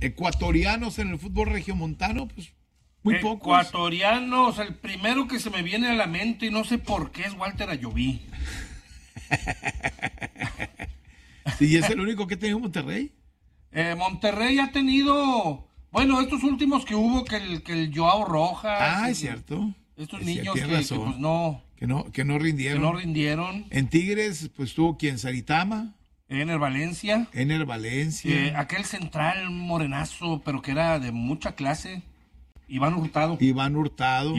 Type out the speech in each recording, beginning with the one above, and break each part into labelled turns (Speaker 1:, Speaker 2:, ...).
Speaker 1: Ecuatorianos en el fútbol regiomontano, pues muy pocos.
Speaker 2: Ecuatorianos, el primero que se me viene a la mente y no sé por qué es Walter Ayoví.
Speaker 1: ¿Y es el único que tiene Monterrey?
Speaker 2: Monterrey ha tenido, bueno, estos últimos que hubo, que el Joao Rojas.
Speaker 1: Es cierto.
Speaker 2: Estos
Speaker 1: Es
Speaker 2: niños
Speaker 1: cierto,
Speaker 2: que
Speaker 1: razón.
Speaker 2: pues no
Speaker 1: Que no rindieron.
Speaker 2: que no rindieron.
Speaker 1: En Tigres, pues tuvo quien, Saritama,
Speaker 2: Ener Valencia.
Speaker 1: Valencia.
Speaker 2: Aquel central morenazo, pero que era de mucha clase. Iván Hurtado.
Speaker 1: Iván Hurtado.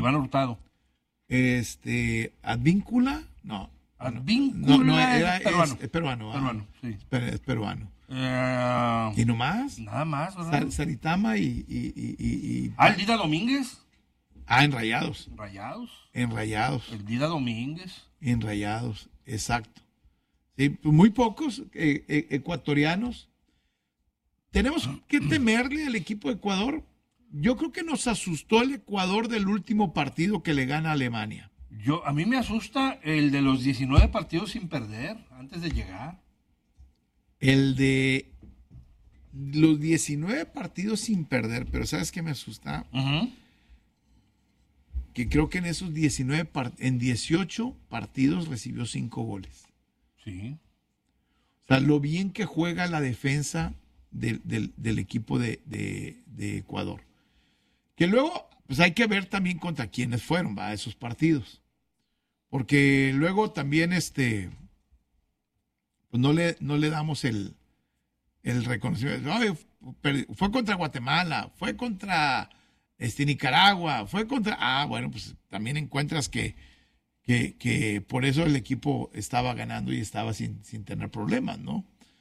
Speaker 1: Advíncula, no.
Speaker 2: Advíncula
Speaker 1: es peruano.
Speaker 2: Sí.
Speaker 1: Es peruano. ¿Y nomás?
Speaker 2: Nada más, ¿verdad?
Speaker 1: Saritama y
Speaker 2: el Dida Domínguez.
Speaker 1: en Rayados.
Speaker 2: En
Speaker 1: Rayados.
Speaker 2: El Dida Domínguez.
Speaker 1: En Rayados, exacto. Sí, pues muy pocos ecuatorianos. Tenemos que temerle al equipo de Ecuador. Yo creo que nos asustó el Ecuador del último partido que le gana a Alemania.
Speaker 2: A mí me asusta el de los 19 partidos sin perder antes de llegar.
Speaker 1: El de los 19 partidos sin perder, pero ¿sabes qué me asusta?
Speaker 2: Uh-huh.
Speaker 1: Que creo que en esos 18 partidos recibió 5 goles.
Speaker 2: Sí.
Speaker 1: O sea, lo bien que juega la defensa del equipo de Ecuador. Que luego, pues hay que ver también contra quiénes fueron, esos partidos. Porque luego también, pues no le damos el reconocimiento. Fue contra Guatemala, fue contra Nicaragua, fue contra... bueno, pues también encuentras que por eso el equipo estaba ganando y estaba sin tener problemas, ¿no?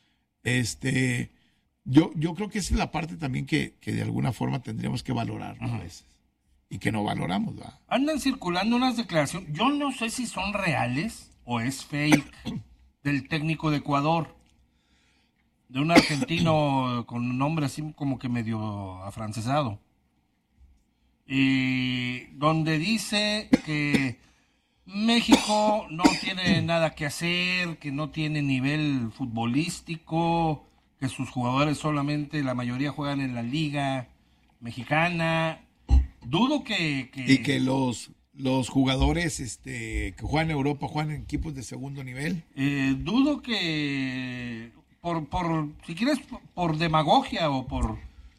Speaker 1: Yo creo que esa es la parte también que de alguna forma tendríamos que valorar, ¿no? A veces. Y que no valoramos, ¿verdad?
Speaker 2: Andan circulando unas declaraciones, yo no sé si son reales o es fake, del técnico de Ecuador, de un argentino con un nombre así como que medio afrancesado, donde dice que México no tiene nada que hacer, que no tiene nivel futbolístico, que sus jugadores solamente, la mayoría juegan en la liga mexicana. Dudo que...
Speaker 1: Y que los jugadores que juegan en Europa juegan en equipos de segundo nivel.
Speaker 2: Dudo que por si quieres por demagogia o por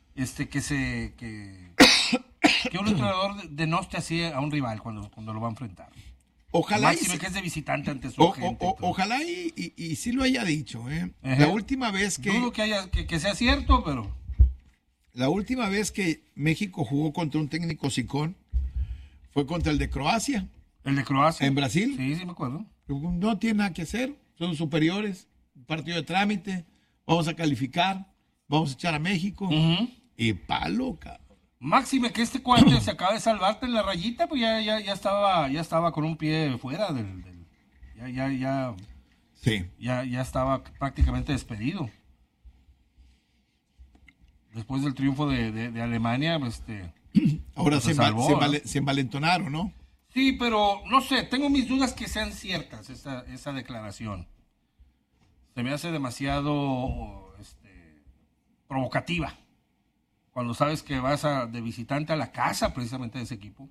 Speaker 2: que un entrenador denoste así a un rival cuando lo va a enfrentar.
Speaker 1: Ojalá
Speaker 2: máxime que es de visitante ante su gente.
Speaker 1: Ojalá y sí lo haya dicho, ¿eh?
Speaker 2: Ajá.
Speaker 1: La última vez que...
Speaker 2: Dudo que sea cierto, pero...
Speaker 1: La última vez que México jugó contra un técnico sicón fue contra el de Croacia.
Speaker 2: ¿El de Croacia?
Speaker 1: ¿En Brasil?
Speaker 2: Sí, me acuerdo.
Speaker 1: No tiene nada que hacer, son superiores, partido de trámite, vamos a calificar, vamos a echar a México.
Speaker 2: Uh-huh.
Speaker 1: Y palo, cabrón.
Speaker 2: Máxime que este cuate se acaba de salvarte en la rayita, pues ya estaba con un pie fuera
Speaker 1: Sí.
Speaker 2: Ya estaba prácticamente despedido. Después del triunfo de Alemania,
Speaker 1: ahora
Speaker 2: se salvó,
Speaker 1: se envalentonaron, ¿no?
Speaker 2: Sí, pero no sé, tengo mis dudas que sean ciertas esa declaración. Se me hace demasiado provocativa. Cuando sabes que vas de visitante a la casa precisamente de ese equipo.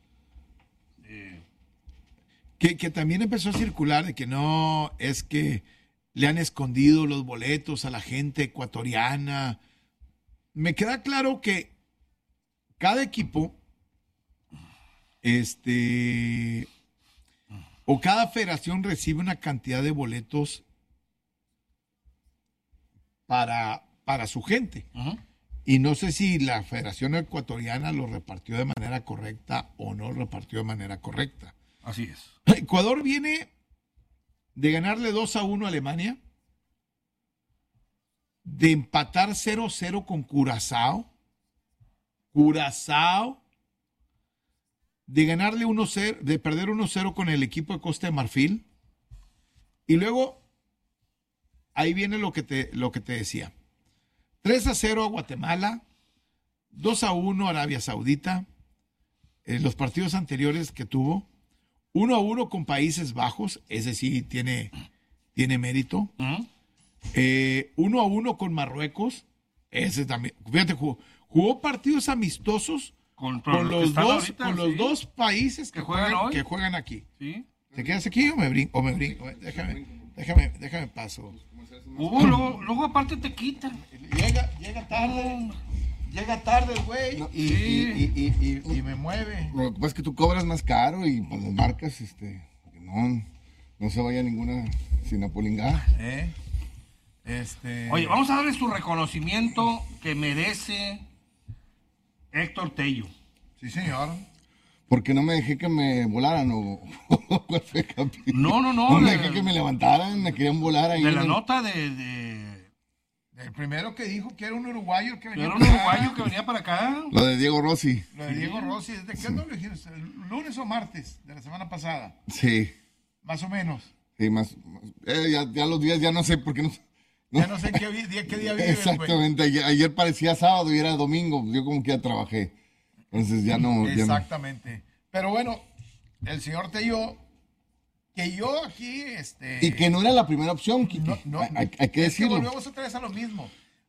Speaker 1: Que también empezó a circular de que no, es que le han escondido los boletos a la gente ecuatoriana. Me queda claro que cada equipo, o cada federación recibe una cantidad de boletos para su gente.
Speaker 2: Uh-huh.
Speaker 1: Y no sé si la Federación Ecuatoriana lo repartió de manera correcta o no lo repartió de manera correcta.
Speaker 2: Así es.
Speaker 1: Ecuador viene de ganarle 2-1 a Alemania, de empatar 0-0 con Curazao, de ganarle 1-0, de perder 1-0 con el equipo de Costa de Marfil, y luego ahí viene lo que te decía. 3-0 a Guatemala, 2-1 a Arabia Saudita, en los partidos anteriores que tuvo, 1-1 con Países Bajos, ese sí tiene mérito,
Speaker 2: Uh-huh.
Speaker 1: 1-1 con Marruecos, Ese también. Fíjate, jugó partidos amistosos con los dos países que juegan aquí.
Speaker 2: ¿Sí?
Speaker 1: ¿Te quedas aquí o me brinco? Déjame paso.
Speaker 2: Luego aparte te quitan.
Speaker 1: Llega tarde el güey y me mueve.
Speaker 3: Lo que pasa es que tú cobras más caro y pues las marcas, que no se vaya ninguna sinapolingada.
Speaker 2: Oye, vamos a darle su reconocimiento que merece Héctor Tello.
Speaker 1: Sí, señor.
Speaker 3: Porque no me dejé que me volaran o ¿cuál fue, Capi?
Speaker 2: No.
Speaker 3: No me dejé que me levantaran, me querían volar ahí.
Speaker 2: De la nota
Speaker 1: El primero que dijo que era un uruguayo que venía
Speaker 2: para acá.
Speaker 3: Lo de Diego Rossi.
Speaker 1: Diego Rossi. ¿Desde qué no lo dijiste? ¿El lunes o martes de la semana pasada?
Speaker 3: Sí.
Speaker 1: Más o menos.
Speaker 3: Sí, más. Ya los días ya no sé por qué no.
Speaker 1: Ya no sé qué día vive.
Speaker 3: Exactamente. Ayer parecía sábado y era domingo. Yo como que ya trabajé. Entonces ya no.
Speaker 1: Exactamente. Ya no. Pero bueno, el señor Tello, que yo aquí,
Speaker 3: Y que no era la primera opción, Kiki. Hay que decirlo.
Speaker 1: Volvemos otra vez a lo mismo.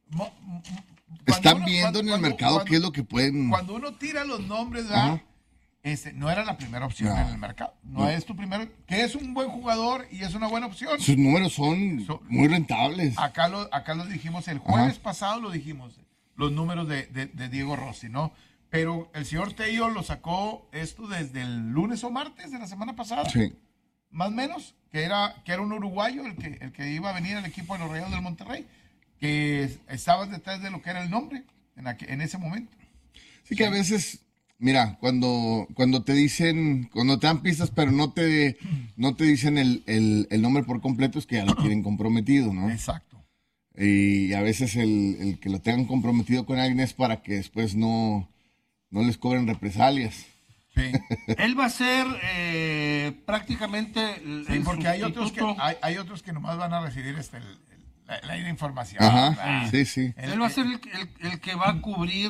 Speaker 3: Están viendo en el mercado qué es lo que pueden.
Speaker 1: Cuando uno tira los nombres, ¿verdad? No era la primera opción en el mercado. No es tu primero. Que es un buen jugador y es una buena opción.
Speaker 3: Sus números son muy rentables.
Speaker 1: Acá lo dijimos el jueves pasado, lo dijimos. Los números de Diego Rossi, ¿no? Pero el señor Tello lo sacó esto desde el lunes o martes de la semana pasada.
Speaker 3: Sí.
Speaker 1: Más o menos, que era un uruguayo el que iba a venir al equipo de los Rayados del Monterrey, que estaba detrás de lo que era el nombre en ese momento.
Speaker 3: Sí, que a veces, mira, cuando te dicen, cuando te dan pistas, pero no te dicen el nombre por completo, es que ya lo tienen comprometido, ¿no?
Speaker 1: Exacto.
Speaker 3: Y a veces el que lo tengan comprometido con alguien es para que después no les cobren represalias.
Speaker 1: Sí.
Speaker 2: Él va a ser prácticamente
Speaker 1: porque hay otros que nomás van a recibir la información.
Speaker 3: Ajá, sí.
Speaker 2: Él va a ser el que va a cubrir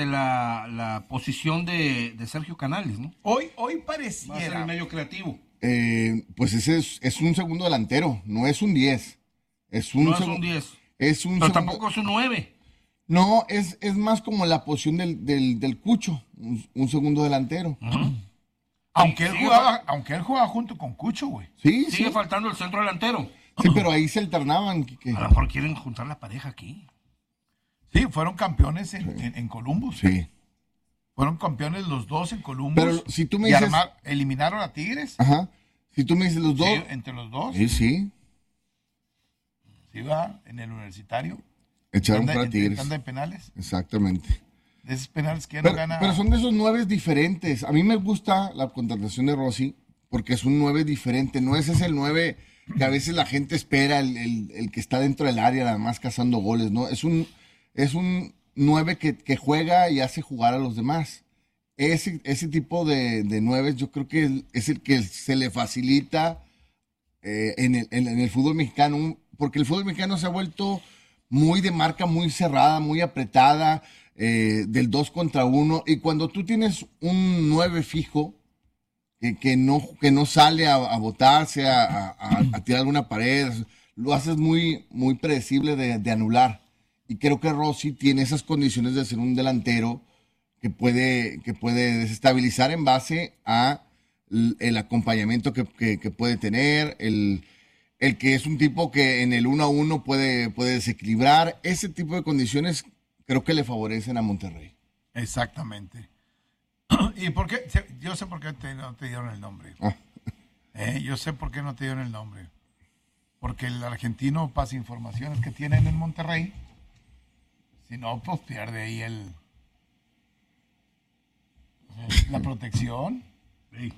Speaker 2: la posición de Sergio Canales, ¿no?
Speaker 1: Hoy pareciera.
Speaker 2: Va a ser el medio creativo.
Speaker 3: Pues ese es un segundo delantero, no es un 10.
Speaker 2: No es un 10. Pero tampoco es un 9.
Speaker 3: No, es más como la posición del Cucho, un segundo delantero.
Speaker 1: Aunque él jugaba junto con Cucho, güey.
Speaker 3: Sí,
Speaker 2: Sigue faltando el centro delantero.
Speaker 3: Sí, pero ahí se alternaban.
Speaker 2: A lo mejor quieren juntar la pareja aquí.
Speaker 1: Sí, fueron campeones en Columbus.
Speaker 3: Sí.
Speaker 1: Fueron campeones los dos en Columbus.
Speaker 3: Pero si tú me dices...
Speaker 1: eliminaron a Tigres.
Speaker 3: Ajá. Si tú me dices los dos...
Speaker 1: Sí, entre los dos.
Speaker 3: Sí.
Speaker 1: Sí, va, en el universitario.
Speaker 3: Echaron para Tigres.
Speaker 1: Anda en penales.
Speaker 3: Exactamente.
Speaker 1: De esos penales que ya no gana.
Speaker 3: Pero son de esos 9 diferentes. A mí me gusta la contratación de Rossi porque es un 9 diferente. No ese es el 9 que a veces la gente espera, el que está dentro del área nada más cazando goles, ¿no? Es un 9 que juega y hace jugar a los demás. Ese tipo de 9 yo creo que es el que se le facilita en el fútbol mexicano, porque el fútbol mexicano se ha vuelto muy de marca, muy cerrada, muy apretada, del 2 contra 1, y cuando tú tienes un 9 fijo, que no sale a botarse, a tirar alguna pared, lo haces muy, muy predecible de anular. Y creo que Rossi tiene esas condiciones de ser un delantero que puede desestabilizar en base a el acompañamiento que puede tener, el que es un tipo que en el 1-1 puede desequilibrar. Ese tipo de condiciones creo que le favorecen a Monterrey.
Speaker 1: Exactamente. ¿Y por qué? Yo sé por qué no te dieron el nombre. Yo sé por qué no te dieron el nombre. Porque el argentino pasa informaciones que tiene en el Monterrey. Si no, pues pierde ahí la protección.
Speaker 2: Sí.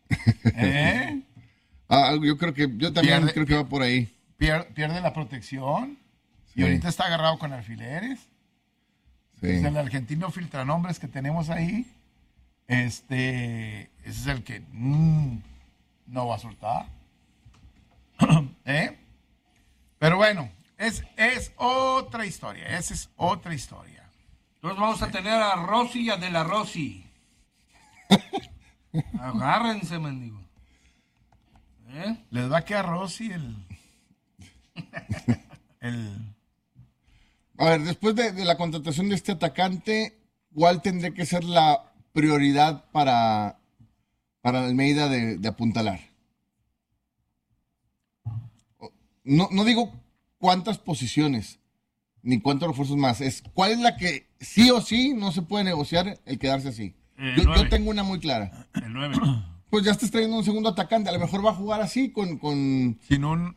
Speaker 3: Yo también creo que va por ahí.
Speaker 1: Pierde la protección. Sí. Y ahorita está agarrado con alfileres. Sí. Entonces, el argentino filtra nombres que tenemos ahí. Ese es el que no va a soltar. Pero bueno, es otra historia. Esa es otra historia.
Speaker 2: Entonces vamos a tener a Rossi y a De La Rossi. Agárrense, mendigo.
Speaker 1: Les va a quedar Rossi
Speaker 3: A ver, después de la contratación de este atacante, ¿cuál tendría que ser la prioridad para Almeida de apuntalar? No digo cuántas posiciones, ni cuántos refuerzos más. ¿Cuál es la que sí o sí no se puede negociar el quedarse así? Yo tengo una muy clara.
Speaker 2: El 9.
Speaker 3: Pues ya estás trayendo un segundo atacante. A lo mejor va a jugar así con
Speaker 1: Sin un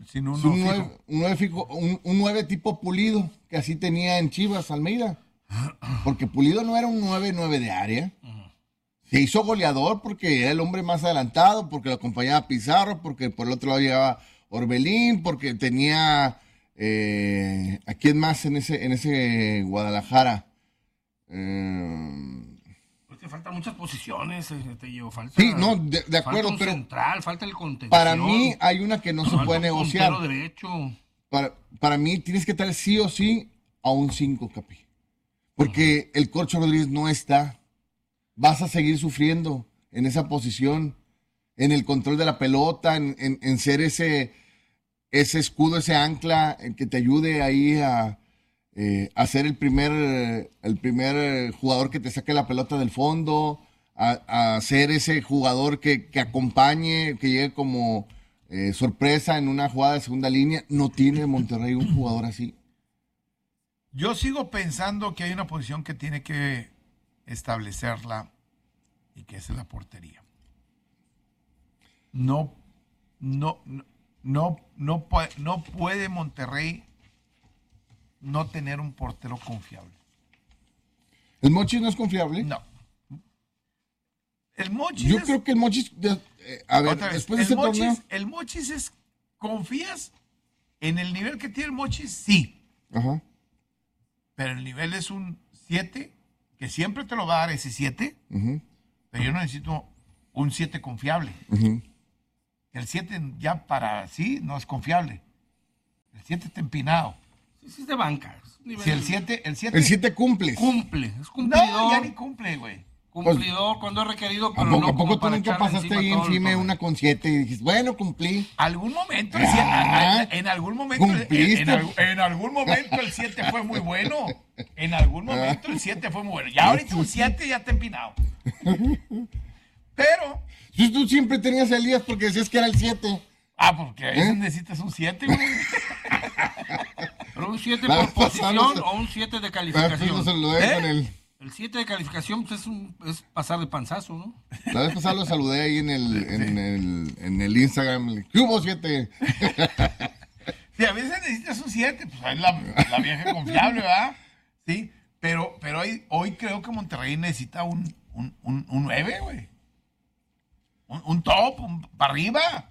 Speaker 3: un 9 tipo Pulido, que así tenía en Chivas Almeida. Porque Pulido no era un 9 de área. Se hizo goleador porque era el hombre más adelantado, porque lo acompañaba Pizarro, porque por el otro lado llegaba Orbelín, porque tenía ¿a quién más en ese Guadalajara?
Speaker 2: Porque faltan muchas posiciones, falta,
Speaker 3: sí, no, de acuerdo,
Speaker 2: falta un
Speaker 3: pero
Speaker 2: central, falta el contención.
Speaker 3: Para mí hay una que no se puede negociar.
Speaker 2: Derecho.
Speaker 3: Para mí tienes que traer sí o sí a un 5, Capi. Porque el Corcho Rodríguez no está. Vas a seguir sufriendo en esa posición, en el control de la pelota, en ser ese escudo, ese ancla, el que te ayude ahí a ser el primer jugador que te saque la pelota del fondo, a ser ese jugador que acompañe, que llegue como sorpresa en una jugada de segunda línea. No tiene Monterrey un jugador así.
Speaker 1: Yo sigo pensando que hay una posición que tiene que establecerla y que es la portería. No puede Monterrey no tener un portero confiable.
Speaker 3: ¿El Mochis no es confiable?
Speaker 1: No. El Mochis
Speaker 3: Yo creo que el Mochis después de ese torneo.
Speaker 1: El Mochis es, ¿confías en el nivel que tiene el Mochis? Sí.
Speaker 3: Ajá.
Speaker 1: Pero el nivel es un 7, que siempre te lo va a dar ese 7, pero yo no necesito un 7 confiable. El 7 ya para sí no es confiable. El 7 está empinado.
Speaker 2: Sí, es de banca.
Speaker 1: Si el 7
Speaker 3: El 7 cumple.
Speaker 2: Cumple, es cumplidor.
Speaker 1: No, ya ni cumple, güey.
Speaker 2: Cumplidor cuando es requerido, pero
Speaker 3: ¿A
Speaker 2: no
Speaker 3: poco
Speaker 2: como
Speaker 3: tú
Speaker 2: para
Speaker 3: nunca
Speaker 2: echarle
Speaker 3: pasaste ahí
Speaker 2: todo el
Speaker 3: encima de
Speaker 2: torneo.
Speaker 3: una con 7 y dijiste, bueno, cumplí?
Speaker 1: Algún momento, en algún momento,
Speaker 3: ¿Cumpliste?
Speaker 1: en algún momento el 7 fue muy bueno. En algún momento el 7 fue muy bueno. Ya ahorita un 7 ya está empinado. Pero,
Speaker 3: Si tú siempre tenías a Elías porque decías que era el 7.
Speaker 1: porque a veces necesitas un 7, güey.
Speaker 2: Pero un 7
Speaker 3: La
Speaker 2: por
Speaker 3: vez pasada
Speaker 2: posición
Speaker 3: lo-
Speaker 2: o un 7 de
Speaker 3: Lo
Speaker 2: calificación.
Speaker 3: saludé con el...
Speaker 2: El 7 de calificación pues es pasar de panzazo, ¿no?
Speaker 3: La vez pasada lo saludé ahí en el Instagram. ¿Qué hubo 7?
Speaker 1: Sí, a veces necesitas un 7, pues es la vieja confiable, ¿verdad? Sí, pero hoy creo que Monterrey necesita un 9, güey. Un top, para arriba.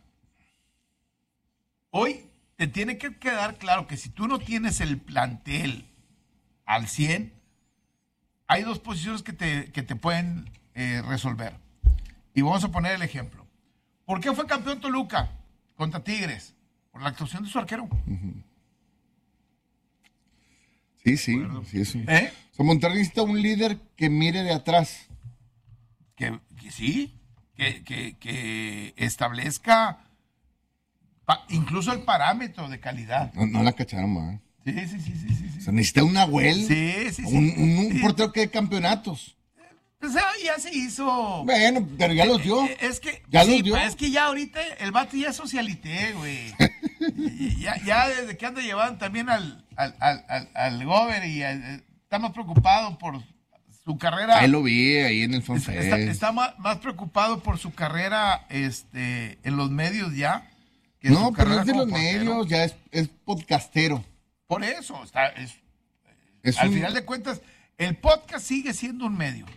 Speaker 1: Hoy te tiene que quedar claro que si tú no tienes el plantel al 100, hay dos posiciones que te pueden resolver. Y vamos a poner el ejemplo. ¿Por qué fue campeón Toluca contra Tigres? Por la actuación de su arquero.
Speaker 3: Sí, eso.
Speaker 1: ¿Eh?
Speaker 3: O sea, Monterrey necesita un líder que mire de atrás.
Speaker 1: Que sí, que establezca incluso el parámetro de calidad.
Speaker 3: No la cacharon, man.
Speaker 1: Sí.
Speaker 3: O sea, necesita un Nahuel.
Speaker 1: Sí.
Speaker 3: Un portero que dé campeonatos.
Speaker 1: Pues ya se hizo.
Speaker 3: Bueno, pero ya los dio.
Speaker 1: Es que
Speaker 3: Ya
Speaker 1: sí,
Speaker 3: los dio.
Speaker 1: pero es que ya ahorita el vato ya es socialité, güey. ya desde que anda llevando también al Gober y está más preocupado por su carrera.
Speaker 3: Ahí lo vi, ahí en el fanfest.
Speaker 1: Está más preocupado por su carrera en los medios ya. que
Speaker 3: No,
Speaker 1: su
Speaker 3: pero
Speaker 1: carrera
Speaker 3: es de
Speaker 1: como
Speaker 3: los
Speaker 1: portero.
Speaker 3: medios, ya es podcastero.
Speaker 1: Por eso,
Speaker 3: Es
Speaker 1: al
Speaker 3: un-
Speaker 1: final de cuentas, el podcast sigue siendo un medio.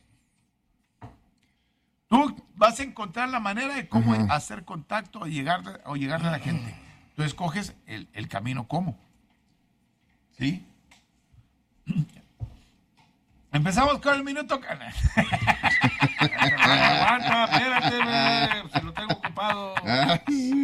Speaker 1: Tú vas a encontrar la manera de cómo hacer contacto o llegarle a la gente. Tú escoges el camino cómo. ¿Sí? Empezamos con el minuto.
Speaker 2: Aguanta, espérate, güey, si lo tengo ocupado.
Speaker 3: Ah,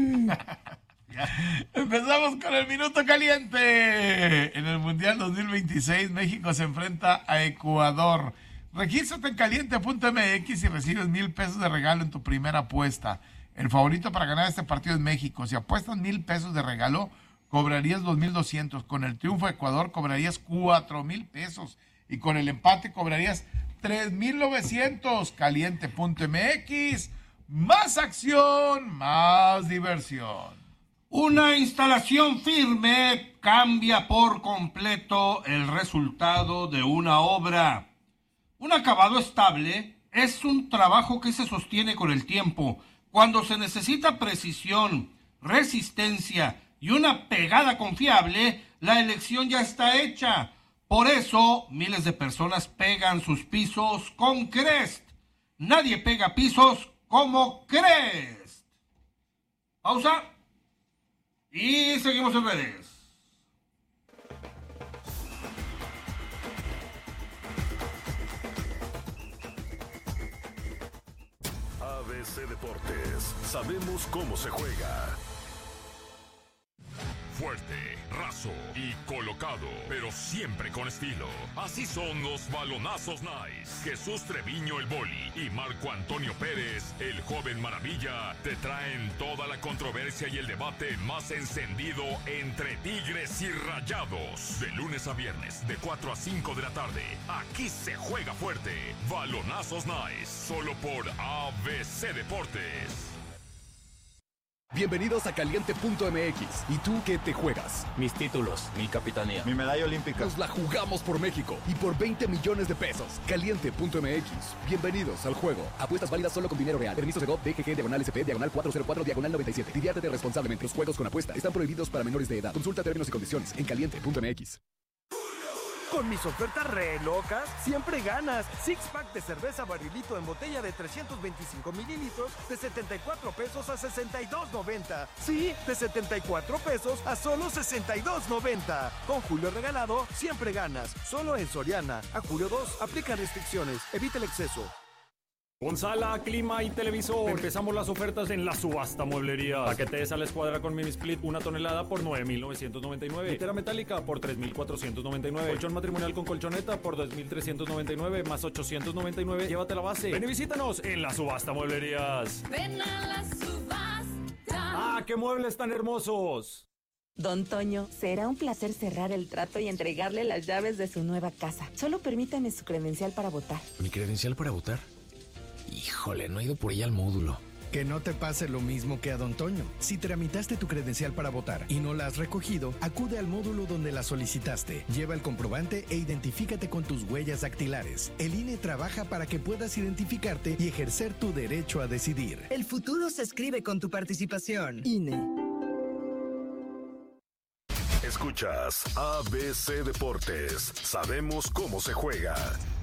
Speaker 1: Empezamos con el minuto caliente. En el Mundial 2026, México se enfrenta a Ecuador. Regístrate en caliente.mx y recibes 1,000 pesos de regalo en tu primera apuesta. El favorito para ganar este partido es México. Si apuestas 1,000 pesos de regalo, cobrarías 2,200. Con el triunfo de Ecuador cobrarías 4,000 pesos. Y con el empate cobrarías 3,900. Caliente.mx. Más acción, más diversión.
Speaker 2: Una instalación firme cambia por completo el resultado de una obra. Un acabado estable es un trabajo que se sostiene con el tiempo. Cuando se necesita precisión, resistencia y una pegada confiable, la elección ya está hecha. Por eso, miles de personas pegan sus pisos con Crest. Nadie pega pisos como Crest. Pausa. Y seguimos en redes.
Speaker 4: ABC Deportes. Sabemos cómo se juega. Fuerte, raso y colocado, pero siempre con estilo. Así son los balonazos Nice. Jesús Treviño el Boli y Marco Antonio Pérez, el joven maravilla, te traen toda la controversia y el debate más encendido entre Tigres y Rayados. De lunes a viernes, de 4 a 5 de la tarde. Aquí se juega fuerte. Balonazos Nice, solo por ABC Deportes.
Speaker 5: Bienvenidos a Caliente.mx. ¿Y tú qué te juegas?
Speaker 6: Mis títulos, mi capitanía,
Speaker 7: mi medalla olímpica.
Speaker 5: Nos la jugamos por México y por 20 millones de pesos. Caliente.mx. Bienvenidos al juego. Apuestas válidas solo con dinero real. Permiso de GOV, DGG, /SP, /404, /97. Diviértete responsablemente. Los juegos con apuesta están prohibidos para menores de edad. Consulta términos y condiciones en Caliente.mx.
Speaker 8: Con mis ofertas re locas, siempre ganas. Six pack de cerveza barrilito en botella de 325 mililitros de 74 pesos a 62.90. Sí, de 74 pesos a solo 62.90. Con Julio regalado, siempre ganas. Solo en Soriana. A julio 2, aplica restricciones. Evita el exceso.
Speaker 6: Con sala, clima y televisor. Empezamos las ofertas en la subasta mueblería. Paquete de sala escuadra con mini split 1 tonelada por 9,999. Litera metálica por 3,499. Colchón matrimonial con colchoneta por 2,399 más 899. Llévate la base. Ven y visítanos en la subasta mueblerías.
Speaker 9: Ven a la subasta.
Speaker 6: ¡Ah, qué muebles tan hermosos!
Speaker 10: Don Toño, será un placer cerrar el trato y entregarle las llaves de su nueva casa. Solo permítame su credencial para votar.
Speaker 11: ¿Mi credencial para votar? Híjole, no he ido por ella al módulo.
Speaker 12: Que no te pase lo mismo que a Don Toño. Si tramitaste tu credencial para votar y no la has recogido, acude al módulo donde la solicitaste. Lleva el comprobante e identifícate con tus huellas dactilares. El INE trabaja para que puedas identificarte y ejercer tu derecho a decidir.
Speaker 13: El futuro se escribe con tu participación. INE.
Speaker 4: Escuchas ABC Deportes. Sabemos cómo se juega.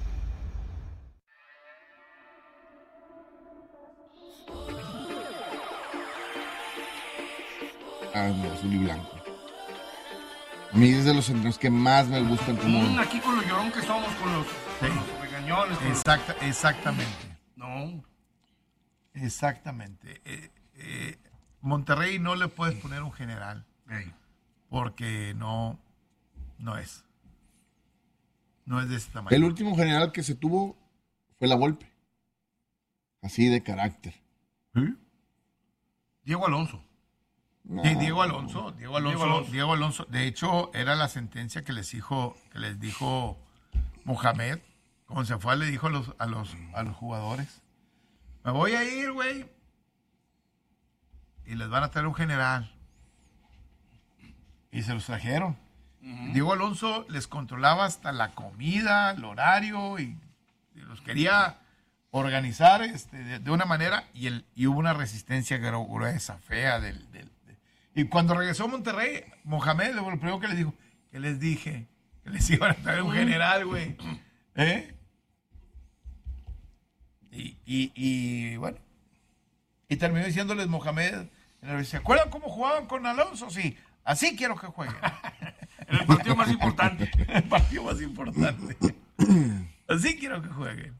Speaker 3: No, azul y blanco. A mí es de los centros que más me gustan. Como...
Speaker 2: Aquí con lo llorón que somos, con los regañones.
Speaker 1: Exactamente.
Speaker 2: No.
Speaker 1: Exactamente. Monterrey no le puedes poner un general. Porque no es. No es de ese tamaño.
Speaker 3: El último general que se tuvo fue la Volpe. Así de carácter.
Speaker 1: ¿Sí?
Speaker 2: Diego Alonso.
Speaker 3: No.
Speaker 1: Sí, Diego Alonso. De hecho, era la sentencia que les dijo Mohamed. Cuando se fue, le dijo a los jugadores: me voy a ir, güey. Y les van a traer un general. Y se los trajeron. Diego Alonso les controlaba hasta la comida, el horario, y los quería organizar de una manera, y hubo una resistencia gruesa, fea. Y cuando regresó a Monterrey, Mohamed, lo primero que les dijo, que les dije, que les iban a traer un general, güey. Y bueno, y terminó diciéndoles Mohamed, ¿se acuerdan cómo jugaban con Alonso? Sí, así quiero que jueguen.
Speaker 2: En el partido más importante.
Speaker 1: El partido más importante. Así quiero que jueguen.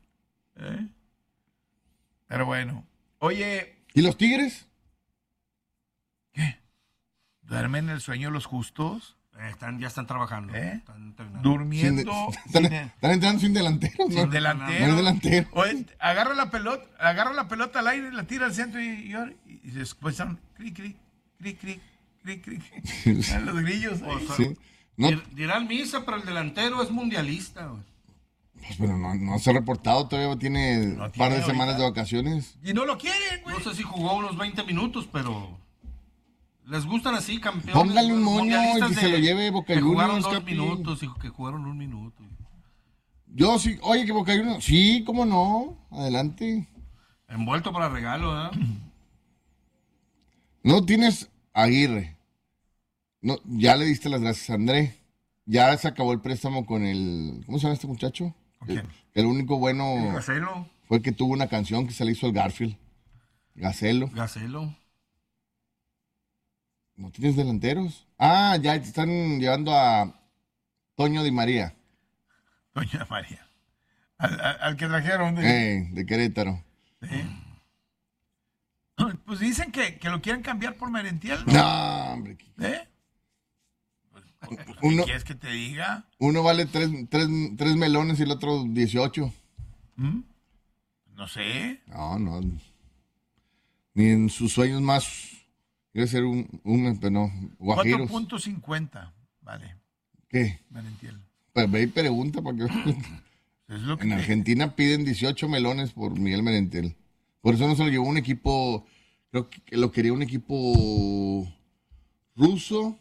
Speaker 1: Pero bueno. Oye.
Speaker 3: ¿Y los Tigres?
Speaker 1: ¿Qué? ¿Duermen el sueño los justos?
Speaker 2: Ya están trabajando. Están
Speaker 1: durmiendo.
Speaker 3: Están entrando sin delantero, ¿no?
Speaker 1: Sin delantero.
Speaker 3: No hay delantero.
Speaker 1: Oye, agarra la pelota al aire, la tira al centro y después son cric, cric, cric, cric, A los grillos.
Speaker 2: O sea,
Speaker 3: Sí. No,
Speaker 2: dirán misa, pero el delantero es mundialista, güey.
Speaker 3: pues, pero no se ha reportado, todavía tiene un par de semanas de vacaciones.
Speaker 1: Y no lo quieren, güey.
Speaker 2: No sé si jugó unos 20 minutos, pero les gustan así campeones.
Speaker 3: Póngale un moño
Speaker 2: mundialistas
Speaker 3: y que se lo lleve Boca
Speaker 2: que jugaron
Speaker 3: Juniors,
Speaker 2: 2
Speaker 3: Capi.
Speaker 2: minutos y que jugaron 1 minuto.
Speaker 3: Yo sí, oye, que Boca Juniors, sí, cómo no, adelante.
Speaker 2: Envuelto para regalo, ¿eh?
Speaker 3: No tienes Aguirre. No, ya le diste las gracias a André. Ya se acabó el préstamo con el... ¿Cómo se llama este muchacho?
Speaker 1: ¿Quién?
Speaker 3: El único bueno
Speaker 2: Gacelo.
Speaker 3: fue el que tuvo una canción que se le hizo el Garfield. Gacelo. ¿No tienes delanteros? Ah, ya te están llevando a Toño Di María.
Speaker 1: Doña María. Al que trajeron.
Speaker 3: De Querétaro.
Speaker 1: Pues dicen que lo quieren cambiar por Merentiel.
Speaker 3: No, hombre.
Speaker 1: ¿Eh?
Speaker 3: Uno,
Speaker 1: ¿Quieres que te diga?
Speaker 3: uno vale tres melones y el otro 18.
Speaker 1: No sé.
Speaker 3: No. Ni en sus sueños más. Debe ser pero no. Guajiros.
Speaker 1: 4.50. Vale.
Speaker 3: ¿Qué?
Speaker 1: Merentiel.
Speaker 3: Pues ve y pregunta para que...
Speaker 1: Es lo que
Speaker 3: En Argentina piden 18 melones por Miguel Merentiel. Por eso no se lo llevó un equipo, creo que lo quería un equipo ruso,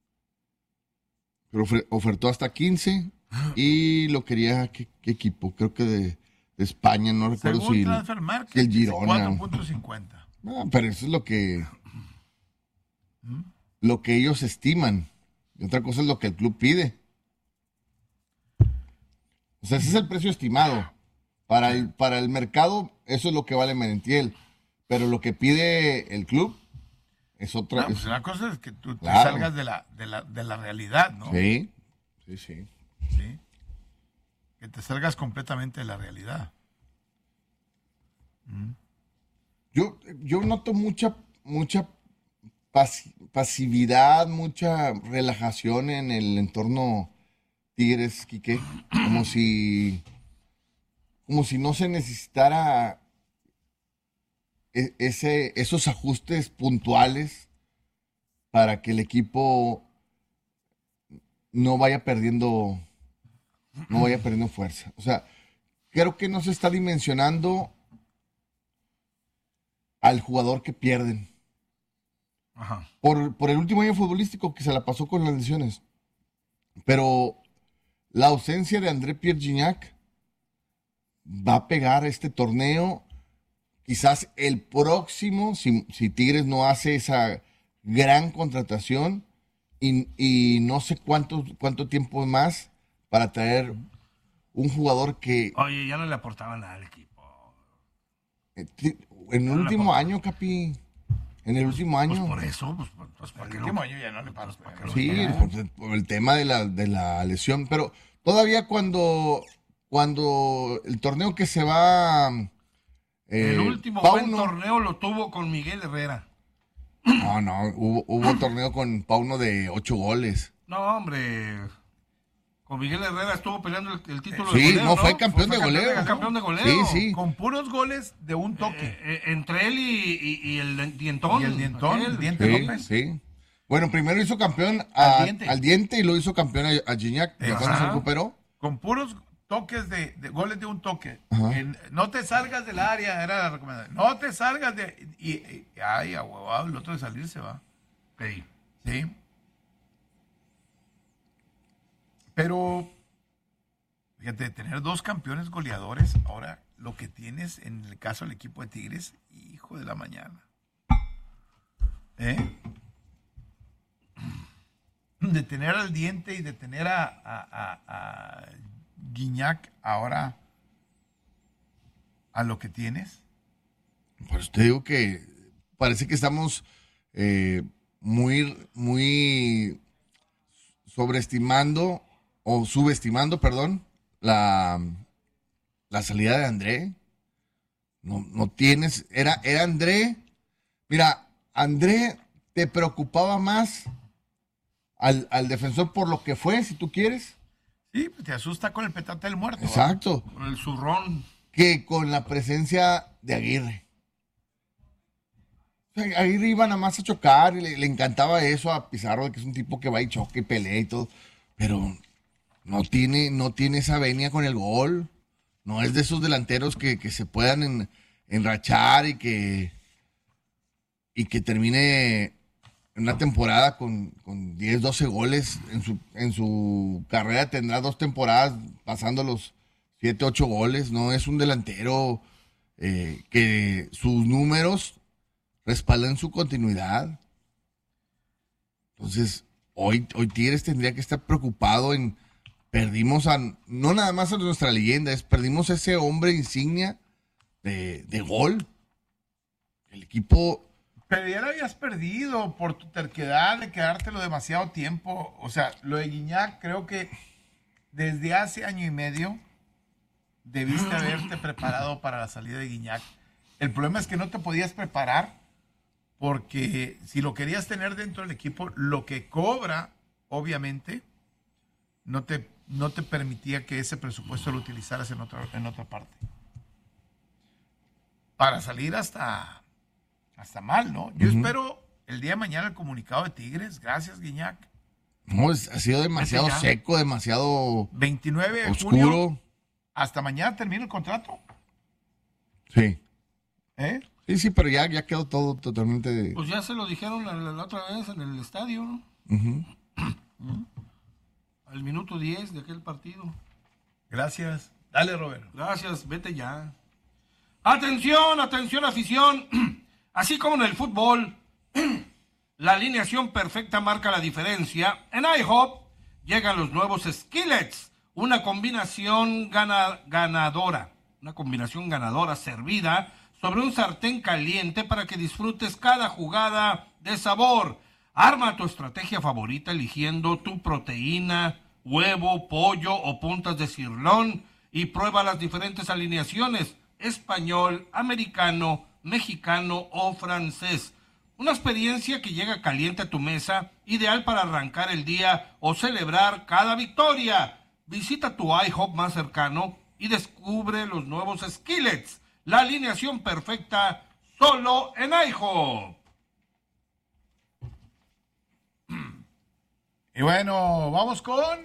Speaker 3: pero ofertó hasta 15 y lo quería, ¿qué equipo? Creo que de España, no recuerdo
Speaker 1: Según
Speaker 3: si
Speaker 1: Transfer Market,
Speaker 3: el Girona.
Speaker 1: 4.50.
Speaker 3: Pero eso es lo que ellos estiman. Y otra cosa es lo que el club pide. O sea, ese es el precio estimado. Para el mercado, eso es lo que vale Merentiel. Pero lo que pide el club es otra.
Speaker 1: No, pues una cosa es que tú
Speaker 3: Claro.
Speaker 1: te salgas de la realidad, ¿no?
Speaker 3: Sí.
Speaker 1: Sí. Que te salgas completamente de la realidad.
Speaker 3: Yo noto mucha pasividad, mucha relajación en el entorno Tigres, Quique. Como si no se necesitara esos ajustes puntuales para que el equipo no vaya perdiendo fuerza. O sea, creo que no se está dimensionando al jugador que pierden.
Speaker 2: Ajá.
Speaker 3: Por el último año futbolístico que se la pasó con las lesiones. Pero la ausencia de André Pierre Gignac va a pegar este torneo. Quizás el próximo, si Tigres no hace esa gran contratación y no sé cuánto tiempo más para traer un jugador que
Speaker 2: Oye, ya no le aportaba nada al equipo.
Speaker 3: en el último año, Capi. En el último año.
Speaker 2: Pues por eso, pues
Speaker 1: El último año ya no le paro.
Speaker 3: Sí, por el tema de la lesión. Pero todavía cuando el torneo que se va...
Speaker 2: el último
Speaker 3: Pauno,
Speaker 2: buen torneo lo tuvo con Miguel Herrera.
Speaker 3: No, hubo torneo con Pauno de 8 goles.
Speaker 2: No, hombre. Con Miguel Herrera estuvo peleando el título
Speaker 3: Sí,
Speaker 2: de goleo,
Speaker 3: no, fue campeón de goleo.
Speaker 2: Fue campeón de goleo.
Speaker 3: Sí.
Speaker 1: Con puros goles de un toque.
Speaker 2: Entre él y el Dientón.
Speaker 1: Y el Dientón,
Speaker 2: aquel.
Speaker 1: el Diente López.
Speaker 3: Sí. Bueno, primero hizo campeón al Diente y luego hizo campeón a Gignac. Después se recuperó.
Speaker 1: Con puros toques de goles de un toque.
Speaker 3: Ajá.
Speaker 1: No te salgas del área, era la recomendación. No te salgas de... Ay, a huevado, el otro de salir se va. Sí. Pero, fíjate, tener 2 campeones goleadores, ahora lo que tienes en el caso del equipo de Tigres, hijo de la mañana. De tener al Diente y de tener a Gignac ahora a lo que tienes.
Speaker 3: Pues te digo que parece que estamos muy sobreestimando o subestimando, perdón, la salida de André. No tienes, era André. Mira, André te preocupaba más al defensor por lo que fue, si tú quieres.
Speaker 1: Sí, pues te asusta con el petate del muerto.
Speaker 3: Exacto.
Speaker 2: Con el zurrón.
Speaker 3: Que con la presencia de Aguirre. O Ahí iba nada más a chocar, y le encantaba eso a Pizarro, que es un tipo que va y choque y pelea y todo, pero no tiene esa venia con el gol. No es de esos delanteros que se puedan enrachar y que termine una temporada con 10, 12 goles. En su carrera tendrá 2 temporadas pasando los 7, 8 goles. No es un delantero que sus números respaldan su continuidad. Entonces, hoy Tigres tendría que estar preocupado perdimos no nada más a nuestra leyenda, perdimos a ese hombre insignia de gol. El equipo...
Speaker 1: Pero ya lo habías perdido por tu terquedad de quedártelo demasiado tiempo. O sea, lo de Guiñac creo que desde hace año y medio debiste haberte preparado para la salida de Guiñac. El problema es que no te podías preparar porque si lo querías tener dentro del equipo, lo que cobra, obviamente, no te permitía que ese presupuesto lo utilizaras en otra parte. Para salir hasta mal, ¿no? Yo espero el día de mañana el comunicado de Tigres. Gracias, Guiñac.
Speaker 3: No, ha sido demasiado seco, demasiado
Speaker 1: 29 de
Speaker 3: oscuro.
Speaker 1: Junio, hasta mañana termina el contrato.
Speaker 3: Sí.
Speaker 1: Sí,
Speaker 3: pero ya quedó todo totalmente...
Speaker 2: Pues ya se lo dijeron la otra vez en el estadio, ¿no? Al minuto 10 de aquel partido.
Speaker 1: Gracias. Dale, Roberto.
Speaker 2: Gracias, vete ya. Atención, afición. Así como en el fútbol, la alineación perfecta marca la diferencia. En IHOP llegan los nuevos Skillets, una combinación ganadora servida sobre un sartén caliente para que disfrutes cada jugada de sabor. Arma tu estrategia favorita eligiendo tu proteína, huevo, pollo o puntas de cirlón y prueba las diferentes alineaciones: español, americano, mexicano o francés. Una experiencia que llega caliente a tu mesa, ideal para arrancar el día o celebrar cada victoria. Visita tu IHOP más cercano y descubre los nuevos Skillets, la alineación perfecta solo en IHOP.
Speaker 1: Y bueno, vamos con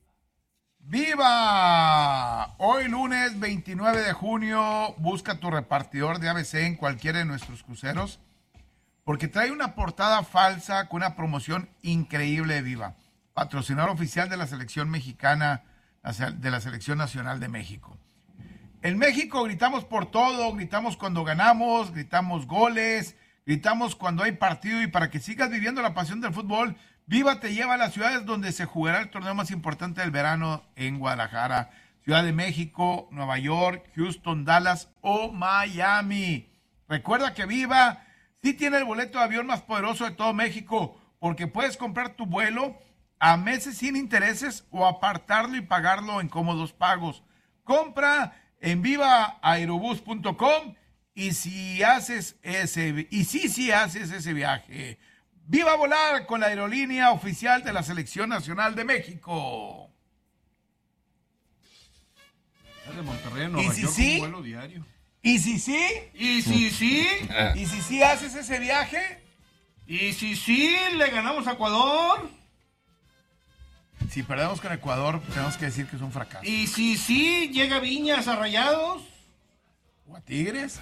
Speaker 1: ¡Viva! Hoy lunes 29 de junio, busca tu repartidor de ABC en cualquiera de nuestros cruceros, porque trae una portada falsa con una promoción increíble de Viva, patrocinador oficial de la selección mexicana, de la selección nacional de México. En México gritamos por todo, gritamos cuando ganamos, gritamos goles, gritamos cuando hay partido, y para que sigas viviendo la pasión del fútbol, Viva te lleva a las ciudades donde se jugará el torneo más importante del verano en Guadalajara, Ciudad de México, Nueva York, Houston, Dallas o Miami. Recuerda que Viva sí tiene el boleto de avión más poderoso de todo México, porque puedes comprar tu vuelo a meses sin intereses o apartarlo y pagarlo en cómodos pagos. Compra en vivaaerobus.com y si haces ese viaje, ¡viva volar con la aerolínea oficial de la Selección Nacional de México!
Speaker 2: De Monterrey a Nueva
Speaker 1: ¿Y si
Speaker 2: York,
Speaker 1: sí?
Speaker 2: un vuelo diario.
Speaker 1: ¿Y si sí?
Speaker 2: ¿Y si sí?
Speaker 1: ¿Y si sí haces ese viaje?
Speaker 2: ¿Y si sí le ganamos a Ecuador?
Speaker 1: Si perdemos con Ecuador, tenemos que decir que es un fracaso.
Speaker 2: ¿Y si sí llega Viñas a Rayados?
Speaker 1: ¿O a Tigres?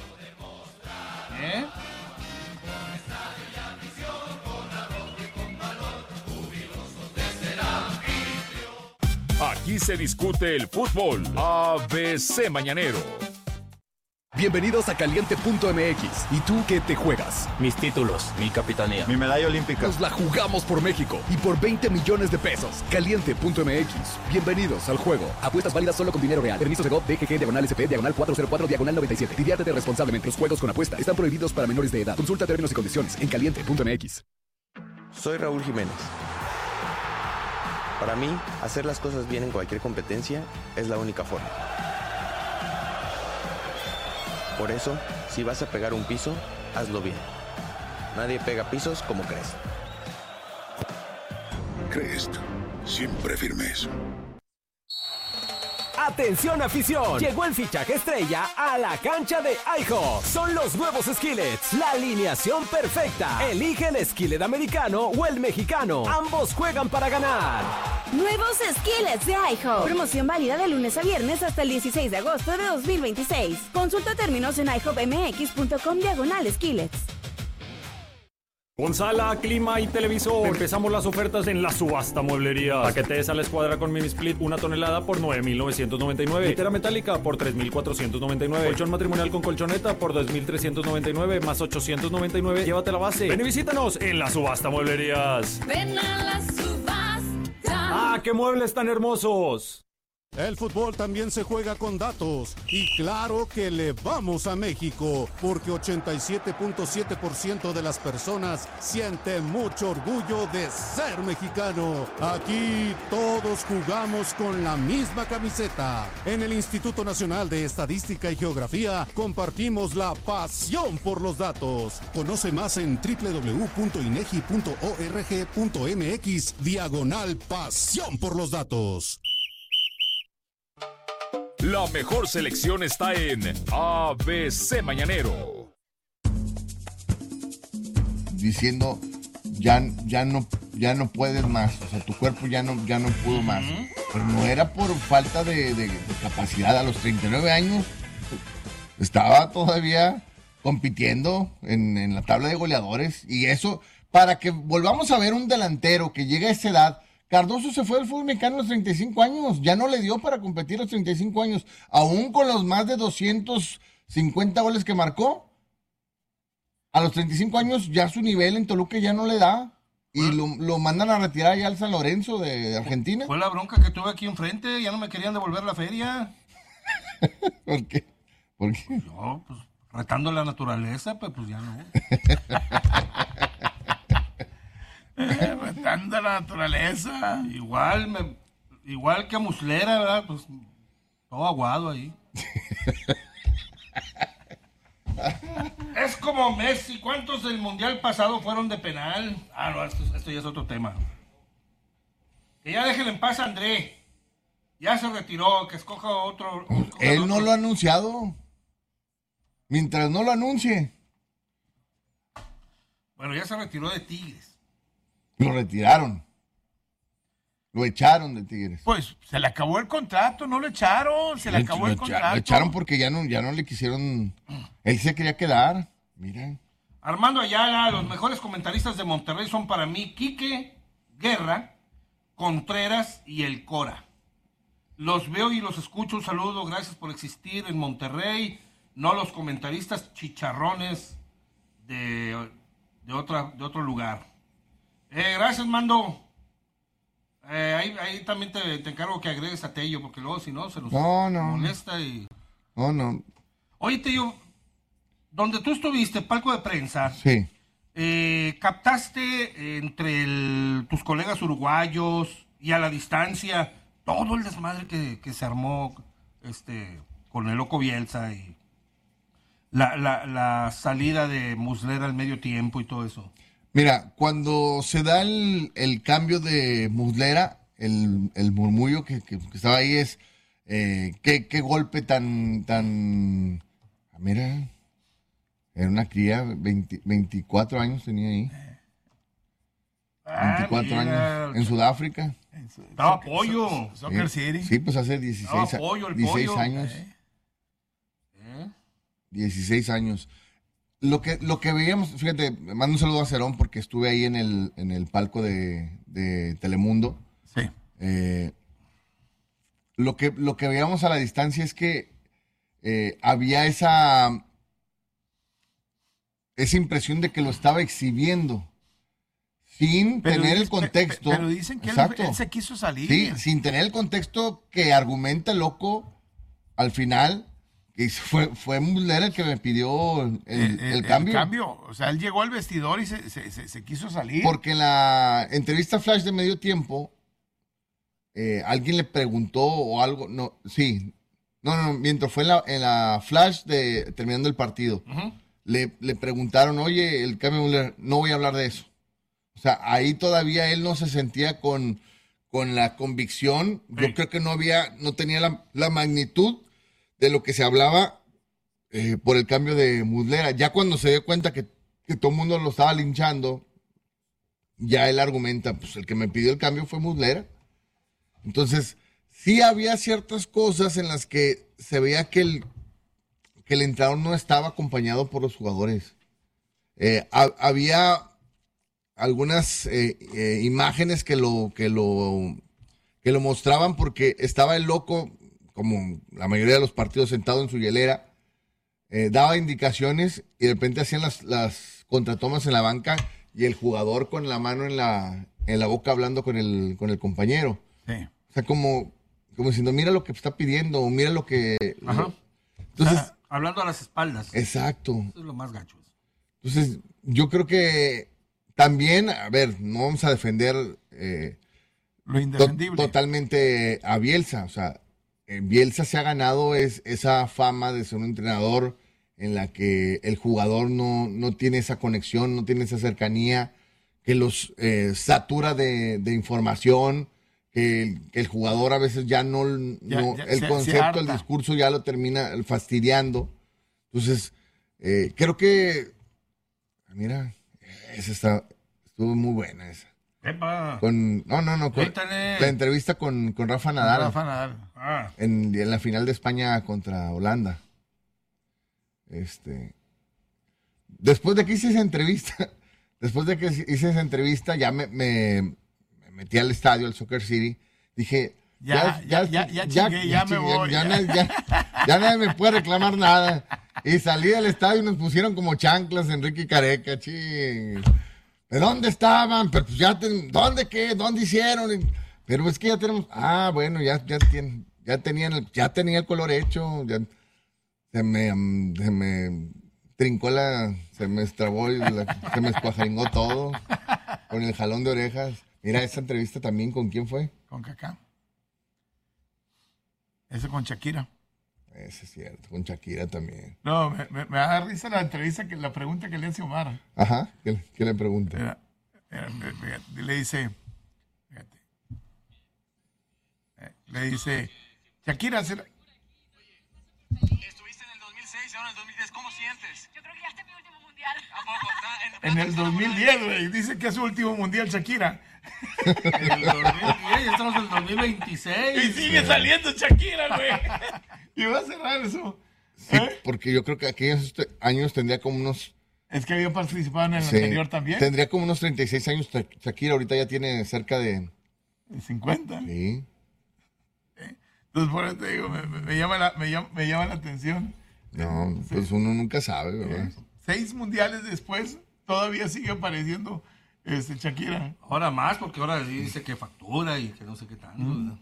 Speaker 2: ¿Eh?
Speaker 4: Aquí se discute el fútbol. ABC Mañanero.
Speaker 5: Bienvenidos a Caliente.mx. ¿Y tú qué te juegas?
Speaker 11: Mis títulos, mi capitanía,
Speaker 7: mi medalla olímpica.
Speaker 5: Nos la jugamos por México y por 20 millones de pesos. Caliente.mx. Bienvenidos al juego. Apuestas válidas solo con dinero real. Permisos de GOV, DGG, /SP, /404, /97. Diviértete responsablemente. Los juegos con apuesta están prohibidos para menores de edad. Consulta términos y condiciones en Caliente.mx.
Speaker 7: Soy Raúl Jiménez. Para mí, hacer las cosas bien en cualquier competencia es la única forma. Por eso, si vas a pegar un piso, hazlo bien. Nadie pega pisos como Crest.
Speaker 14: Crest, siempre firmes. Atención afición, llegó el fichaje estrella a la cancha de iHawk. Son los nuevos Skillets, la alineación perfecta. Elige el skillet americano o el mexicano. Ambos juegan para ganar.
Speaker 15: Nuevos Skillets de iHawk. Promoción válida de lunes a viernes hasta el 16 de agosto de 2026. Consulta términos en ihawkmx.com/skillets.
Speaker 6: Con sala, clima y televisor. Empezamos las ofertas en la subasta mueblería. Paquetes a la escuadra con mini split 1 tonelada por 9,999. Litera metálica por 3,499. Colchón matrimonial con colchoneta por 2,399 más 899. Llévate la base. Ven y visítanos en la subasta mueblerías.
Speaker 9: Ven a la subasta.
Speaker 6: ¡Ah, qué muebles tan hermosos!
Speaker 16: El fútbol también se juega con datos y claro que le vamos a México porque 87.7% de las personas sienten mucho orgullo de ser mexicano. Aquí todos jugamos con la misma camiseta. En el Instituto Nacional de Estadística y Geografía compartimos la pasión por los datos. Conoce más en www.inegi.org.mx/pasión por los datos.
Speaker 4: La mejor selección está en ABC Mañanero.
Speaker 3: Diciendo, ya no puedes más, o sea, tu cuerpo ya no pudo más. Pero no era por falta de capacidad. A los 39 años estaba todavía compitiendo en la tabla de goleadores. Y eso, para que volvamos a ver un delantero que llega a esa edad. Cardoso se fue del fútbol mexicano a los 35 años. Ya no le dio para competir a los 35 años. Aún con los más de 250 goles que marcó. A los 35 años ya su nivel en Toluca ya no le da. Y lo mandan a retirar ya al San Lorenzo de Argentina.
Speaker 2: Fue la bronca que tuve aquí enfrente. Ya no me querían devolver la feria.
Speaker 3: ¿Por qué? ¿Por qué?
Speaker 2: Yo, pues, retando la naturaleza, pues ya no.
Speaker 1: Retando la naturaleza.
Speaker 2: Igual que a Muslera, ¿verdad? Pues todo aguado ahí. Es como Messi. ¿Cuántos del Mundial pasado fueron de penal? Ah, no, esto ya es otro tema. Que ya déjenle en paz a André. Ya se retiró, que escoja otro.
Speaker 3: Él no lo ha anunciado. Mientras no lo anuncie.
Speaker 2: Bueno, ya se retiró de Tigres.
Speaker 3: Lo retiraron. Lo echaron de Tigres.
Speaker 1: Pues se le acabó el contrato, no lo echaron, se le acabó el contrato.
Speaker 3: Lo echaron porque ya no le quisieron. Él se quería quedar. Mira.
Speaker 2: Armando Ayala, los mejores comentaristas de Monterrey son para mí Quique, Guerra, Contreras y el Cora. Los veo y los escucho. Un saludo, gracias por existir en Monterrey. No los comentaristas chicharrones de otro lugar. Gracias, Mando. Ahí también te encargo que agregues a Tello, porque luego si no se nos molesta y...
Speaker 3: No.
Speaker 2: Oye, Tello, donde tú estuviste, palco de prensa,
Speaker 3: sí.
Speaker 2: ¿Captaste entre tus colegas uruguayos y a la distancia todo el desmadre que se armó con el loco Bielsa y la salida de Muslera al medio tiempo y todo eso?
Speaker 3: Mira, cuando se da el cambio de Muslera, el murmullo que estaba ahí es qué golpe tan mira, era una cría, 24 años tenía ahí. 24 años en Sudáfrica.
Speaker 2: Estaba pollo.
Speaker 1: Soccer City.
Speaker 3: Sí, pues hace 16 años. 16 años. Lo que veíamos, fíjate, mando un saludo a Cerón porque estuve ahí en el palco de Telemundo.
Speaker 1: Sí.
Speaker 3: Lo que veíamos a la distancia es que había esa impresión de que lo estaba exhibiendo sin tener el contexto.
Speaker 1: Pero dicen que él se quiso salir.
Speaker 3: Sí, sin tener el contexto que argumenta el loco al final. Y fue Muslera el que me pidió el cambio.
Speaker 1: El cambio. O sea, él llegó al vestidor y se quiso salir.
Speaker 3: Porque en la entrevista flash de medio tiempo, alguien le preguntó o algo. No, mientras fue en la flash terminando el partido. Uh-huh. Le preguntaron, oye, el cambio de Muslera, no voy a hablar de eso. O sea, ahí todavía él no se sentía con con la convicción. Yo creo que no tenía la magnitud de lo que se hablaba por el cambio de Muslera. Ya cuando se dio cuenta que todo el mundo lo estaba linchando, ya él argumenta, pues el que me pidió el cambio fue Muslera. Entonces, sí había ciertas cosas en las que se veía que el entrenador no estaba acompañado por los jugadores. Había algunas imágenes que lo mostraban, porque estaba el loco, como la mayoría de los partidos, sentado en su hielera, daba indicaciones y de repente hacían las contratomas en la banca y el jugador con la mano en la boca hablando con el compañero.
Speaker 1: Sí.
Speaker 3: O sea, como diciendo, mira lo que está pidiendo, mira lo que...
Speaker 2: Ajá.
Speaker 3: Entonces,
Speaker 2: o sea, hablando a las espaldas.
Speaker 3: Exacto.
Speaker 2: Eso es lo más gacho.
Speaker 3: Entonces, yo creo que también, a ver, no vamos a defender
Speaker 1: lo indefendible.
Speaker 3: Totalmente a Bielsa. O sea, Bielsa se ha ganado esa fama de ser un entrenador en la que el jugador no tiene esa conexión, no tiene esa cercanía, que los satura de información, que el jugador a veces ya no el concepto, el discurso ya lo termina fastidiando. Entonces, creo que, mira, esa estuvo muy buena esa.
Speaker 2: ¡Epa!
Speaker 3: Con la entrevista con Rafa Nadal. En la final de España contra Holanda. Después de que hice esa entrevista, ya me metí al estadio, al Soccer City. Dije, ya me voy. Ya nadie me puede reclamar nada. Y salí del estadio y nos pusieron como chanclas, Enrique y Careca, ching. ¿De dónde estaban? Pero pues ¿dónde qué? ¿Dónde hicieron? Pero es que ya tenemos, bueno, ya tenía el color hecho, ya se me trincó se me estrabó, se me escuajaringó todo con el jalón de orejas. Mira, esa entrevista también, ¿con quién fue?
Speaker 1: Con Kaká. Ese con Shakira.
Speaker 3: Ese es cierto, con Shakira también.
Speaker 1: No, me da risa la entrevista, la pregunta que le hace Omar.
Speaker 3: Ajá, ¿qué le pregunta?
Speaker 1: Le dice, fíjate, le dice, Shakira, ¿estuviste en el 2006 y ahora en el 2010, ¿cómo sientes? Yo creo que ya está mi último mundial. ¿A poco? En el 2010, güey, dice que es su último mundial, Shakira.
Speaker 2: En el 2010, ya estamos en el 2026.
Speaker 1: Y sigue saliendo Shakira, güey. Y va a cerrar eso.
Speaker 3: Sí, porque yo creo que aquellos años tendría como unos...
Speaker 1: Es que había participado en el anterior también.
Speaker 3: Tendría como unos 36 años Shakira, ahorita ya tiene cerca de...
Speaker 1: 50.
Speaker 3: Sí.
Speaker 1: Entonces, por eso te digo, me llama la atención.
Speaker 3: No, pues uno nunca sabe, ¿verdad?
Speaker 1: 6 mundiales después, todavía sigue apareciendo Shakira.
Speaker 2: Ahora más, porque ahora dice que factura y que no sé qué tanto.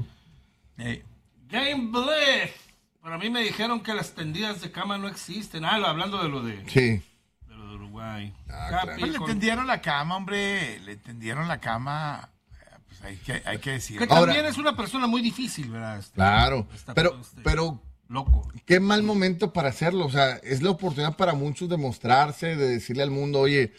Speaker 2: Game Bliss. Para mí me dijeron que las tendidas de cama no existen. Hablando de lo de...
Speaker 3: Sí.
Speaker 2: De lo de Uruguay.
Speaker 1: Claro. Pues le tendieron la cama, hombre. Le tendieron la cama. Pues hay que decir.
Speaker 2: Que también es una persona muy difícil, ¿verdad?
Speaker 3: Claro. Pero
Speaker 2: loco.
Speaker 3: Qué mal momento para hacerlo. O sea, es la oportunidad para muchos de mostrarse, de decirle al mundo, oye,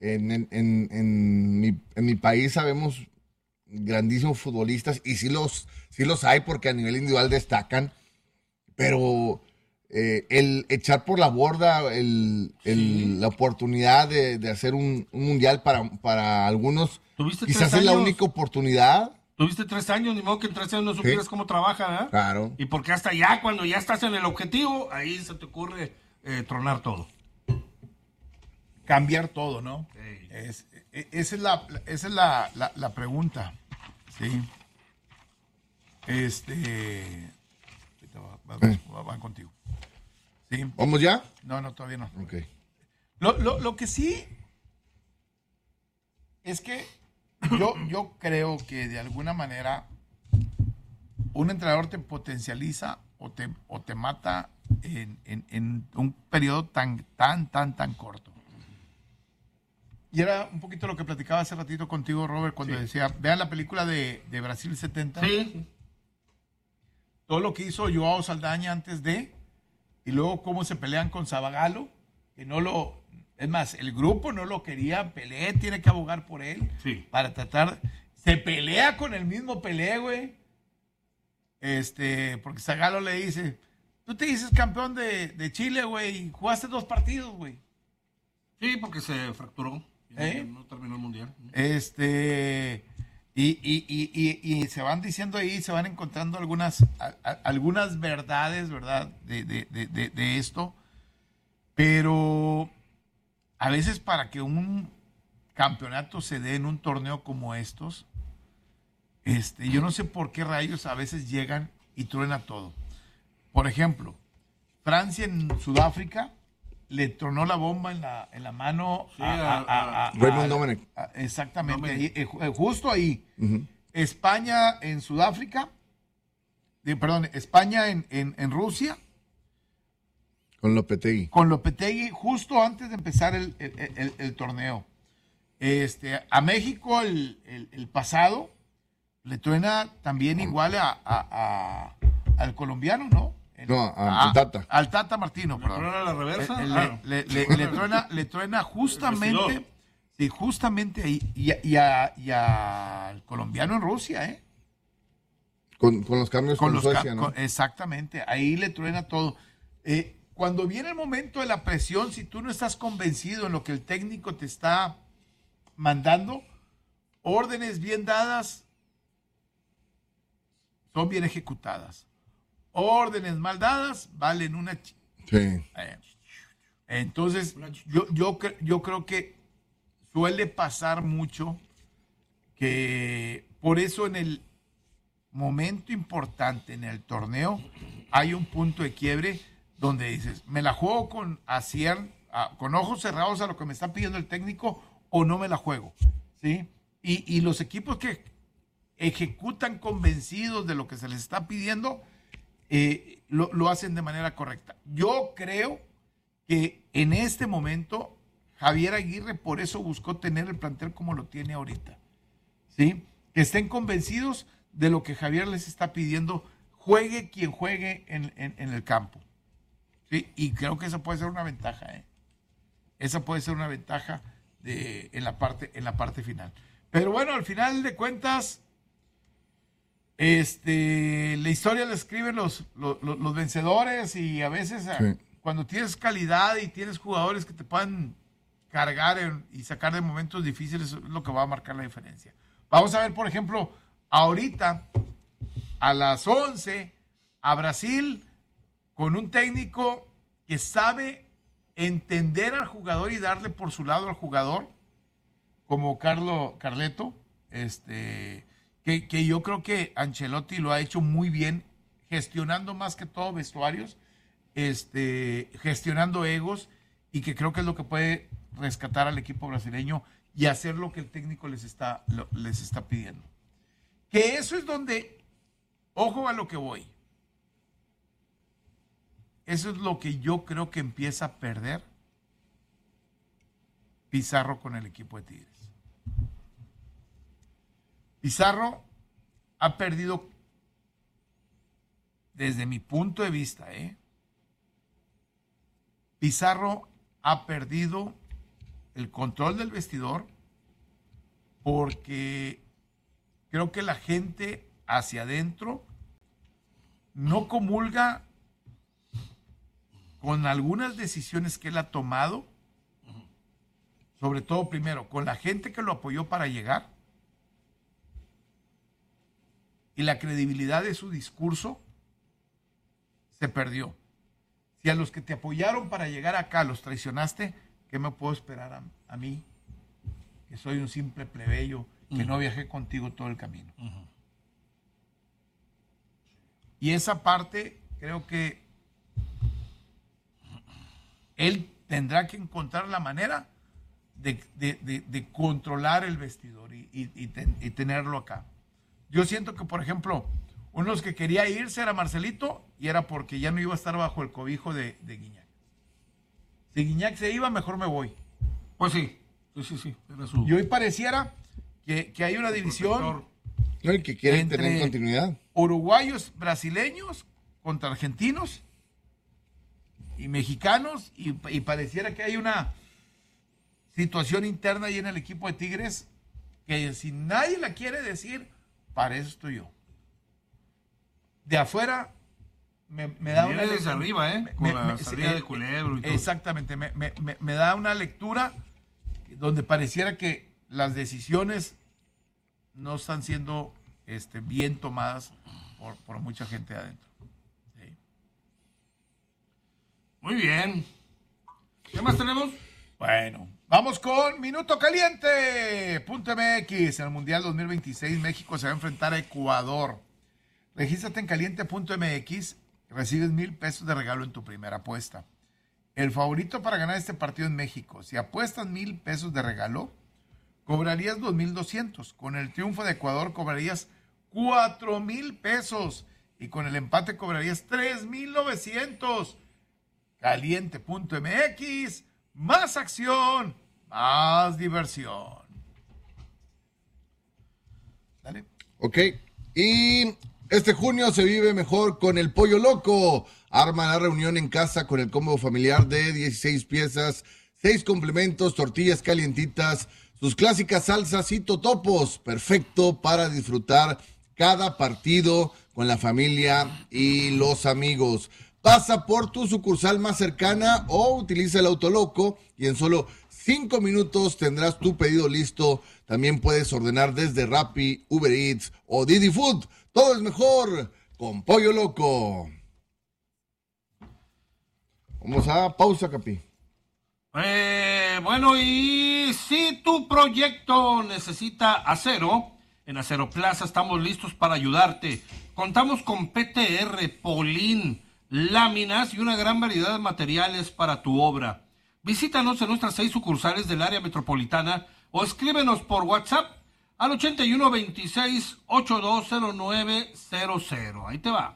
Speaker 3: en mi país sabemos grandísimos futbolistas y sí los hay porque a nivel individual destacan, pero el echar por la borda la oportunidad de hacer un mundial para algunos quizás es la única oportunidad.
Speaker 2: Tuviste 3 años, ni modo que en 3 años no supieras cómo trabaja, ¿verdad?
Speaker 3: Claro.
Speaker 2: Y porque hasta ya, cuando ya estás en el objetivo, ahí se te ocurre tronar todo.
Speaker 1: Cambiar todo, ¿no? Sí. Esa es la pregunta. Sí. Va contigo. ¿Sí?
Speaker 3: ¿Vamos ya?
Speaker 1: No, todavía no.
Speaker 3: Ok.
Speaker 1: Lo que sí es que yo creo que de alguna manera un entrenador te potencializa o te mata en un periodo tan corto. Y era un poquito lo que platicaba hace ratito contigo, Robert, cuando decía, vean la película de Brasil 70.
Speaker 2: Sí.
Speaker 1: Todo lo que hizo Joao Saldaña antes de, y luego cómo se pelean con Zabagalo, que es más, el grupo no lo quería, Pelé tiene que abogar por él, para tratar, se pelea con el mismo Pelé, güey. Porque Zagallo le dice, tú te dices campeón de Chile, güey, y jugaste 2 partidos, güey.
Speaker 2: Sí, porque se fracturó. No terminó el mundial.
Speaker 1: Y se van diciendo ahí, se van encontrando algunas verdades, ¿verdad? De esto. Pero a veces para que un campeonato se dé en un torneo como estos, yo no sé por qué rayos a veces llegan y truena todo. Por ejemplo, Francia en Sudáfrica le tronó la bomba en la mano a
Speaker 3: Raymond Domenech.
Speaker 1: Exactamente, ahí, justo ahí. Uh-huh. España en Sudáfrica, España en Rusia.
Speaker 3: Con Lopetegui.
Speaker 1: Con Lopetegui, justo antes de empezar el torneo. A México el pasado le truena también igual al colombiano, ¿no?
Speaker 3: Al Tata.
Speaker 1: Al Tata Martino, perdón.
Speaker 2: ¿Le truena la reversa?
Speaker 1: Le truena justamente, sí, justamente ahí. Y al colombiano en Rusia, ¿eh?
Speaker 3: Con los cambios con Suecia, ¿no?
Speaker 1: Exactamente, ahí le truena todo. Cuando viene el momento de la presión, si tú no estás convencido en lo que el técnico te está mandando, órdenes bien dadas son bien ejecutadas. Órdenes mal dadas valen una...
Speaker 3: Sí.
Speaker 1: Entonces, yo creo que suele pasar mucho que por eso en el momento importante en el torneo hay un punto de quiebre donde dices, ¿me la juego con ojos cerrados a lo que me está pidiendo el técnico o no me la juego? ¿Sí? Y los equipos que ejecutan convencidos de lo que se les está pidiendo, lo hacen de manera correcta. Yo creo que en este momento Javier Aguirre por eso buscó tener el plantel como lo tiene ahorita. ¿Sí? Que estén convencidos de lo que Javier les está pidiendo, juegue quien juegue en el campo. ¿Sí? Y creo que esa puede ser una ventaja, ¿eh? Esa puede ser una ventaja en la parte final. Pero bueno, al final de cuentas, la historia la escriben los vencedores, y a veces sí, cuando tienes calidad y tienes jugadores que te puedan cargar y sacar de momentos difíciles, es lo que va a marcar la diferencia. Vamos a ver, por ejemplo, ahorita a las 11 a Brasil con un técnico que sabe entender al jugador y darle por su lado al jugador, como Carleto, que yo creo que Ancelotti lo ha hecho muy bien, gestionando más que todo vestuarios, gestionando egos, y que creo que es lo que puede rescatar al equipo brasileño y hacer lo que el técnico les está pidiendo. Que eso es donde, ojo a lo que voy, eso es lo que yo creo que empieza a perder Pizarro con el equipo de Tigres. Pizarro ha perdido, desde mi punto de vista, Pizarro ha perdido el control del vestidor, porque creo que la gente hacia adentro no comulga con algunas decisiones que él ha tomado, sobre todo primero con la gente que lo apoyó para llegar, y la credibilidad de su discurso se perdió. Si a los que te apoyaron para llegar acá los traicionaste, ¿qué me puedo esperar a mí, que soy un simple plebeyo, que no viajé contigo todo el camino? Y esa parte creo que él tendrá que encontrar la manera de controlar el vestidor y tenerlo acá. Yo siento que, por ejemplo, uno de los que quería irse era Marcelito, y era porque ya no iba a estar bajo el cobijo de Guiñac. Si Guiñac se iba, mejor me voy.
Speaker 2: Pues sí. Era su...
Speaker 1: Y hoy pareciera que hay una división
Speaker 3: el que quiere tener continuidad.
Speaker 1: Uruguayos, brasileños contra argentinos y mexicanos, y pareciera que hay una situación interna ahí en el equipo de Tigres que si nadie la quiere decir, para eso estoy yo. De afuera me da una
Speaker 2: desde arriba, con la salida de Culebro y todo.
Speaker 1: Exactamente, me da una lectura donde pareciera que las decisiones no están siendo bien tomadas por mucha gente adentro. Sí.
Speaker 2: Muy bien. ¿Qué más tenemos?
Speaker 1: Bueno, vamos con Minuto Caliente. .mx. En el Mundial 2026 México se va a enfrentar a Ecuador. Regístrate en caliente.mx. Recibes $1,000 de regalo en tu primera apuesta. El favorito para ganar este partido en México. Si apuestas $1,000 de regalo, cobrarías 2,200. Con el triunfo de Ecuador cobrarías 4,000 pesos. Y con el empate cobrarías 3,900. Caliente.mx. Más acción, más diversión. Dale.
Speaker 3: Ok. Y este junio se vive mejor con el Pollo Loco. Arma la reunión en casa con el combo familiar de 16 piezas, 6 complementos, tortillas calientitas, sus clásicas salsas y totopos. Perfecto para disfrutar cada partido con la familia y los amigos. Pasa por tu sucursal más cercana o utiliza el Autoloco y en solo 5 minutos tendrás tu pedido listo. También puedes ordenar desde Rappi, Uber Eats o Didi Food. Todo es mejor con Pollo Loco. Vamos a pausa, Capi.
Speaker 2: Bueno, y si tu proyecto necesita acero, en Acero Plaza estamos listos para ayudarte. Contamos con PTR, Polín, láminas y una gran variedad de materiales para tu obra. Visítanos en nuestras 6 sucursales del área metropolitana o escríbenos por WhatsApp al 8126-820900. Ahí te va.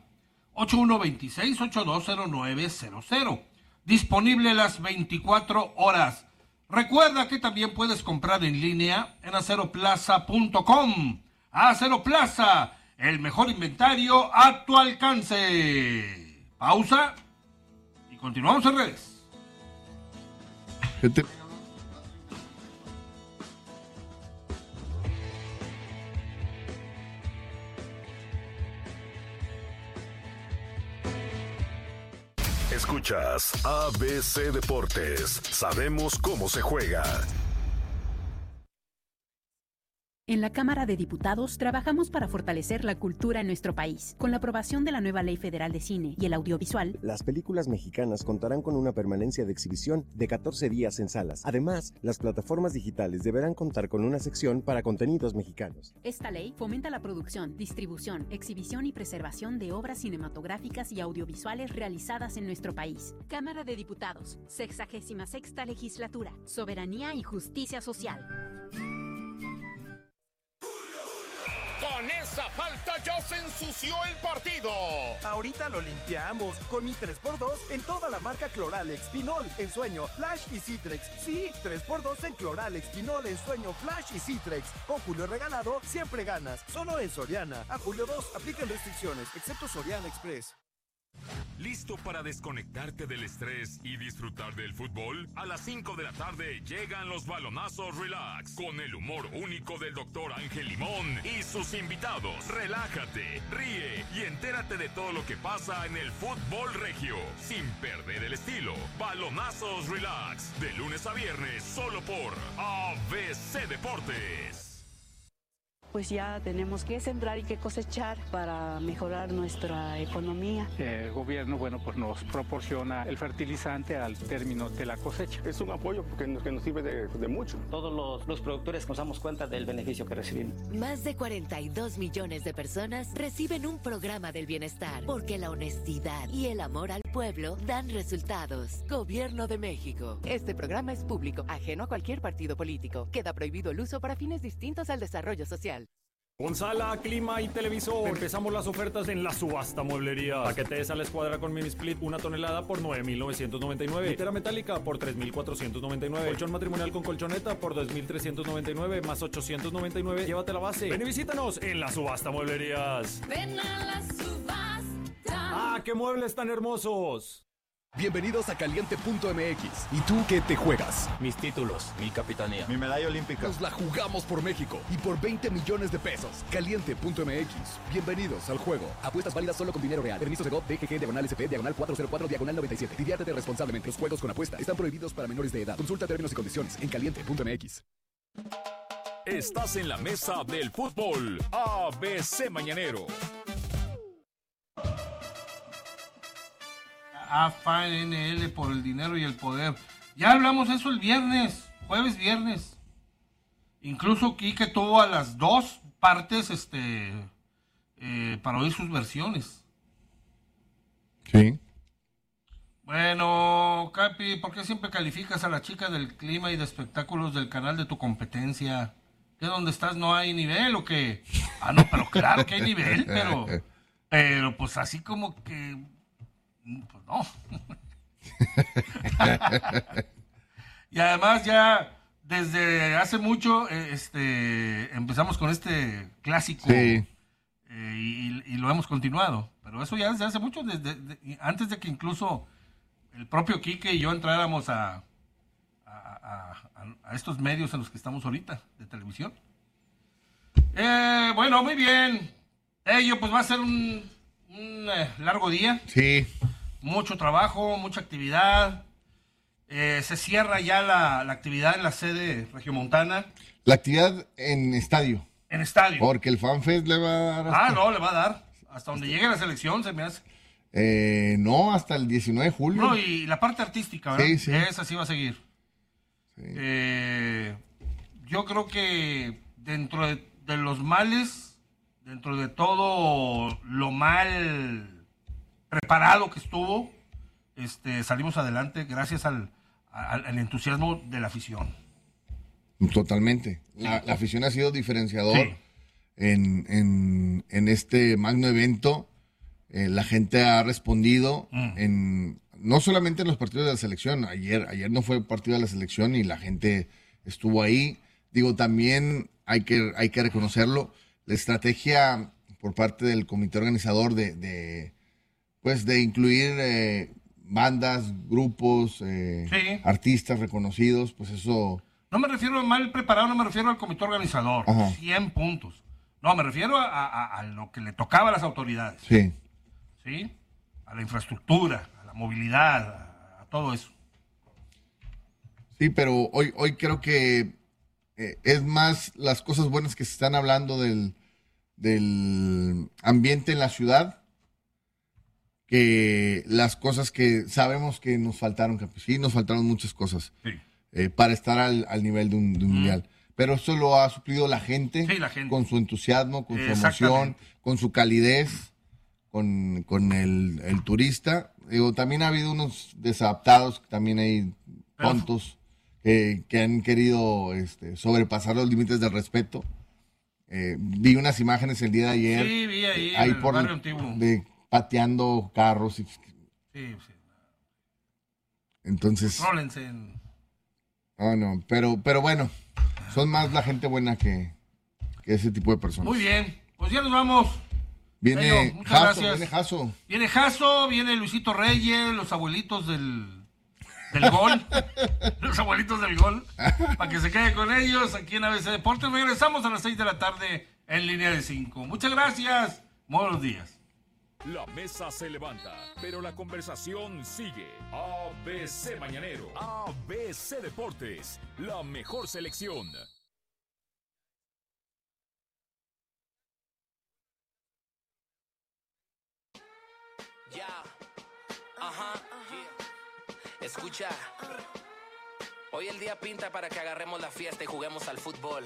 Speaker 2: 8126-820900. Disponible las 24 horas. Recuerda que también puedes comprar en línea en aceroplaza.com. Acero Plaza, el mejor inventario a tu alcance. Pausa y continuamos en redes.
Speaker 4: Escuchas ABC Deportes. Sabemos cómo se juega.
Speaker 17: En la Cámara de Diputados trabajamos para fortalecer la cultura en nuestro país. Con la aprobación de la nueva Ley Federal de Cine y el Audiovisual,
Speaker 18: las películas mexicanas contarán con una permanencia de exhibición de 14 días en salas. Además, las plataformas digitales deberán contar con una sección para contenidos mexicanos.
Speaker 17: Esta ley fomenta la producción, distribución, exhibición y preservación de obras cinematográficas y audiovisuales realizadas en nuestro país. Cámara de Diputados, 66ª Legislatura, Soberanía y Justicia Social.
Speaker 19: Con esa falta ya se ensució el partido.
Speaker 8: Ahorita lo limpiamos con mi 3x2 en toda la marca Cloralex, Pinol, Ensueño, Flash y Citrex. Sí, 3x2 en Cloralex, Pinol, Ensueño, Flash y Citrex. Con Julio regalado, siempre ganas. Solo en Soriana. A julio 2, aplican restricciones, excepto Soriana Express.
Speaker 4: ¿Listo para desconectarte del estrés y disfrutar del fútbol? A las 5 de la tarde llegan los balonazos Relax con el humor único del Dr. Ángel Limón y sus invitados. Relájate, ríe y entérate de todo lo que pasa en el fútbol regio sin perder el estilo. Balonazos Relax de lunes a viernes solo por ABC Deportes.
Speaker 20: Pues ya tenemos que sembrar y que cosechar para mejorar nuestra economía.
Speaker 21: El gobierno, pues nos proporciona el fertilizante al término de la cosecha.
Speaker 22: Es un apoyo que nos sirve de mucho.
Speaker 23: Todos los productores nos damos cuenta del beneficio que recibimos.
Speaker 24: Más de 42 millones de personas reciben un programa del bienestar, porque la honestidad y el amor al pueblo dan resultados. Gobierno de México.
Speaker 25: Este programa es público, ajeno a cualquier partido político. Queda prohibido el uso para fines distintos al desarrollo social.
Speaker 6: Con sala, clima y televisor. Empezamos las ofertas en la subasta mueblería. Paquete de sala escuadra con mini split 1 tonelada por 9,999. Litera metálica por 3,499. Colchón matrimonial con colchoneta por 2,399 más 899. Llévate la base. Ven y visítanos en la subasta mueblerías.
Speaker 9: Ven a la subasta.
Speaker 6: ¡Ah, qué muebles tan hermosos!
Speaker 5: Bienvenidos a Caliente.mx. ¿Y tú qué te juegas?
Speaker 10: Mis títulos, mi capitanía,
Speaker 5: mi medalla olímpica. Nos la jugamos por México y por 20 millones de pesos. Caliente.mx. Bienvenidos al juego. Apuestas válidas solo con dinero real. Permiso Segov DGG /SP /404 /97. Diviértete responsablemente. Los juegos con apuesta están prohibidos para menores de edad. Consulta términos y condiciones en Caliente.mx.
Speaker 4: Estás en la mesa del fútbol ABC Mañanero.
Speaker 2: AFANL por el dinero y el poder. Ya hablamos eso el viernes, jueves-viernes. Incluso Quique tuvo a las dos partes para oír sus versiones.
Speaker 3: Sí.
Speaker 2: Bueno, Capi, ¿por qué siempre calificas a la chica del clima y de espectáculos del canal de tu competencia? ¿Qué donde estás no hay nivel o qué? Ah, no, pero claro que hay nivel, pero pues así como que... Pues no. Y además ya desde hace mucho empezamos con este clásico,
Speaker 3: sí.
Speaker 2: Y lo hemos continuado, pero eso ya desde hace mucho, antes de que incluso el propio Quique y yo entráramos a estos medios en los que estamos ahorita de televisión. Bueno, muy bien. Pues va a ser un largo día.
Speaker 3: Sí.
Speaker 2: Mucho trabajo, mucha actividad. Se cierra ya la actividad en la sede regiomontana.
Speaker 3: La actividad en estadio.
Speaker 2: En estadio.
Speaker 3: Porque el FanFest le va a dar...
Speaker 2: No, le va a dar. Hasta donde llegue la selección, se me hace.
Speaker 3: No, hasta el 19 de julio.
Speaker 2: No, y la parte artística, ¿verdad?
Speaker 3: Sí, sí.
Speaker 2: Esa sí va a seguir.
Speaker 3: Sí.
Speaker 2: Yo creo que dentro de los males, dentro de todo lo mal preparado que estuvo, salimos adelante gracias al entusiasmo de la afición.
Speaker 3: Totalmente. La afición ha sido diferenciador,
Speaker 2: sí,
Speaker 3: en este magno evento. La gente ha respondido no solamente en los partidos de la selección. Ayer no fue partido de la selección y la gente estuvo ahí. Digo, también hay que reconocerlo. La estrategia por parte del comité organizador de incluir bandas, grupos,
Speaker 2: sí,
Speaker 3: artistas reconocidos, pues eso...
Speaker 2: No me refiero a mal preparado, no me refiero al comité organizador.
Speaker 3: Ajá.
Speaker 2: 100 puntos. No, me refiero a lo que le tocaba a las autoridades.
Speaker 3: Sí.
Speaker 2: ¿Sí? A la infraestructura, a la movilidad, a todo eso.
Speaker 3: Sí, pero hoy creo que es más las cosas buenas que se están hablando del ambiente en la ciudad que las cosas que sabemos que nos faltaron. Sí, nos faltaron muchas cosas,
Speaker 2: sí,
Speaker 3: para estar al nivel de un mundial. Pero eso lo ha suplido la gente,
Speaker 2: sí, la gente,
Speaker 3: con su entusiasmo, con su emoción, con su calidez, con el turista. Digo, también ha habido unos desadaptados, también hay tontos que han querido sobrepasar los límites del respeto. Vi unas imágenes el día de ayer.
Speaker 2: Sí, vi ahí
Speaker 3: en
Speaker 2: el barrio antiguo.
Speaker 3: Pateando carros.
Speaker 2: Sí.
Speaker 3: Entonces...
Speaker 2: Rólense.
Speaker 3: No, pero bueno, son más la gente buena que ese tipo de personas.
Speaker 2: Muy bien, pues ya nos vamos.
Speaker 3: Viene
Speaker 2: Jaso. Viene Jaso, viene Luisito Reyes, los abuelitos del gol. Los abuelitos del gol. Para que se quede con ellos aquí en ABC Deportes. Regresamos a las 6 de la tarde en línea de 5. Muchas gracias. Buenos días.
Speaker 4: La mesa se levanta, pero la conversación sigue. ABC Mañanero, ABC Deportes, la mejor selección.
Speaker 11: Ya, escucha. Hoy el día pinta para que agarremos la fiesta y juguemos al fútbol.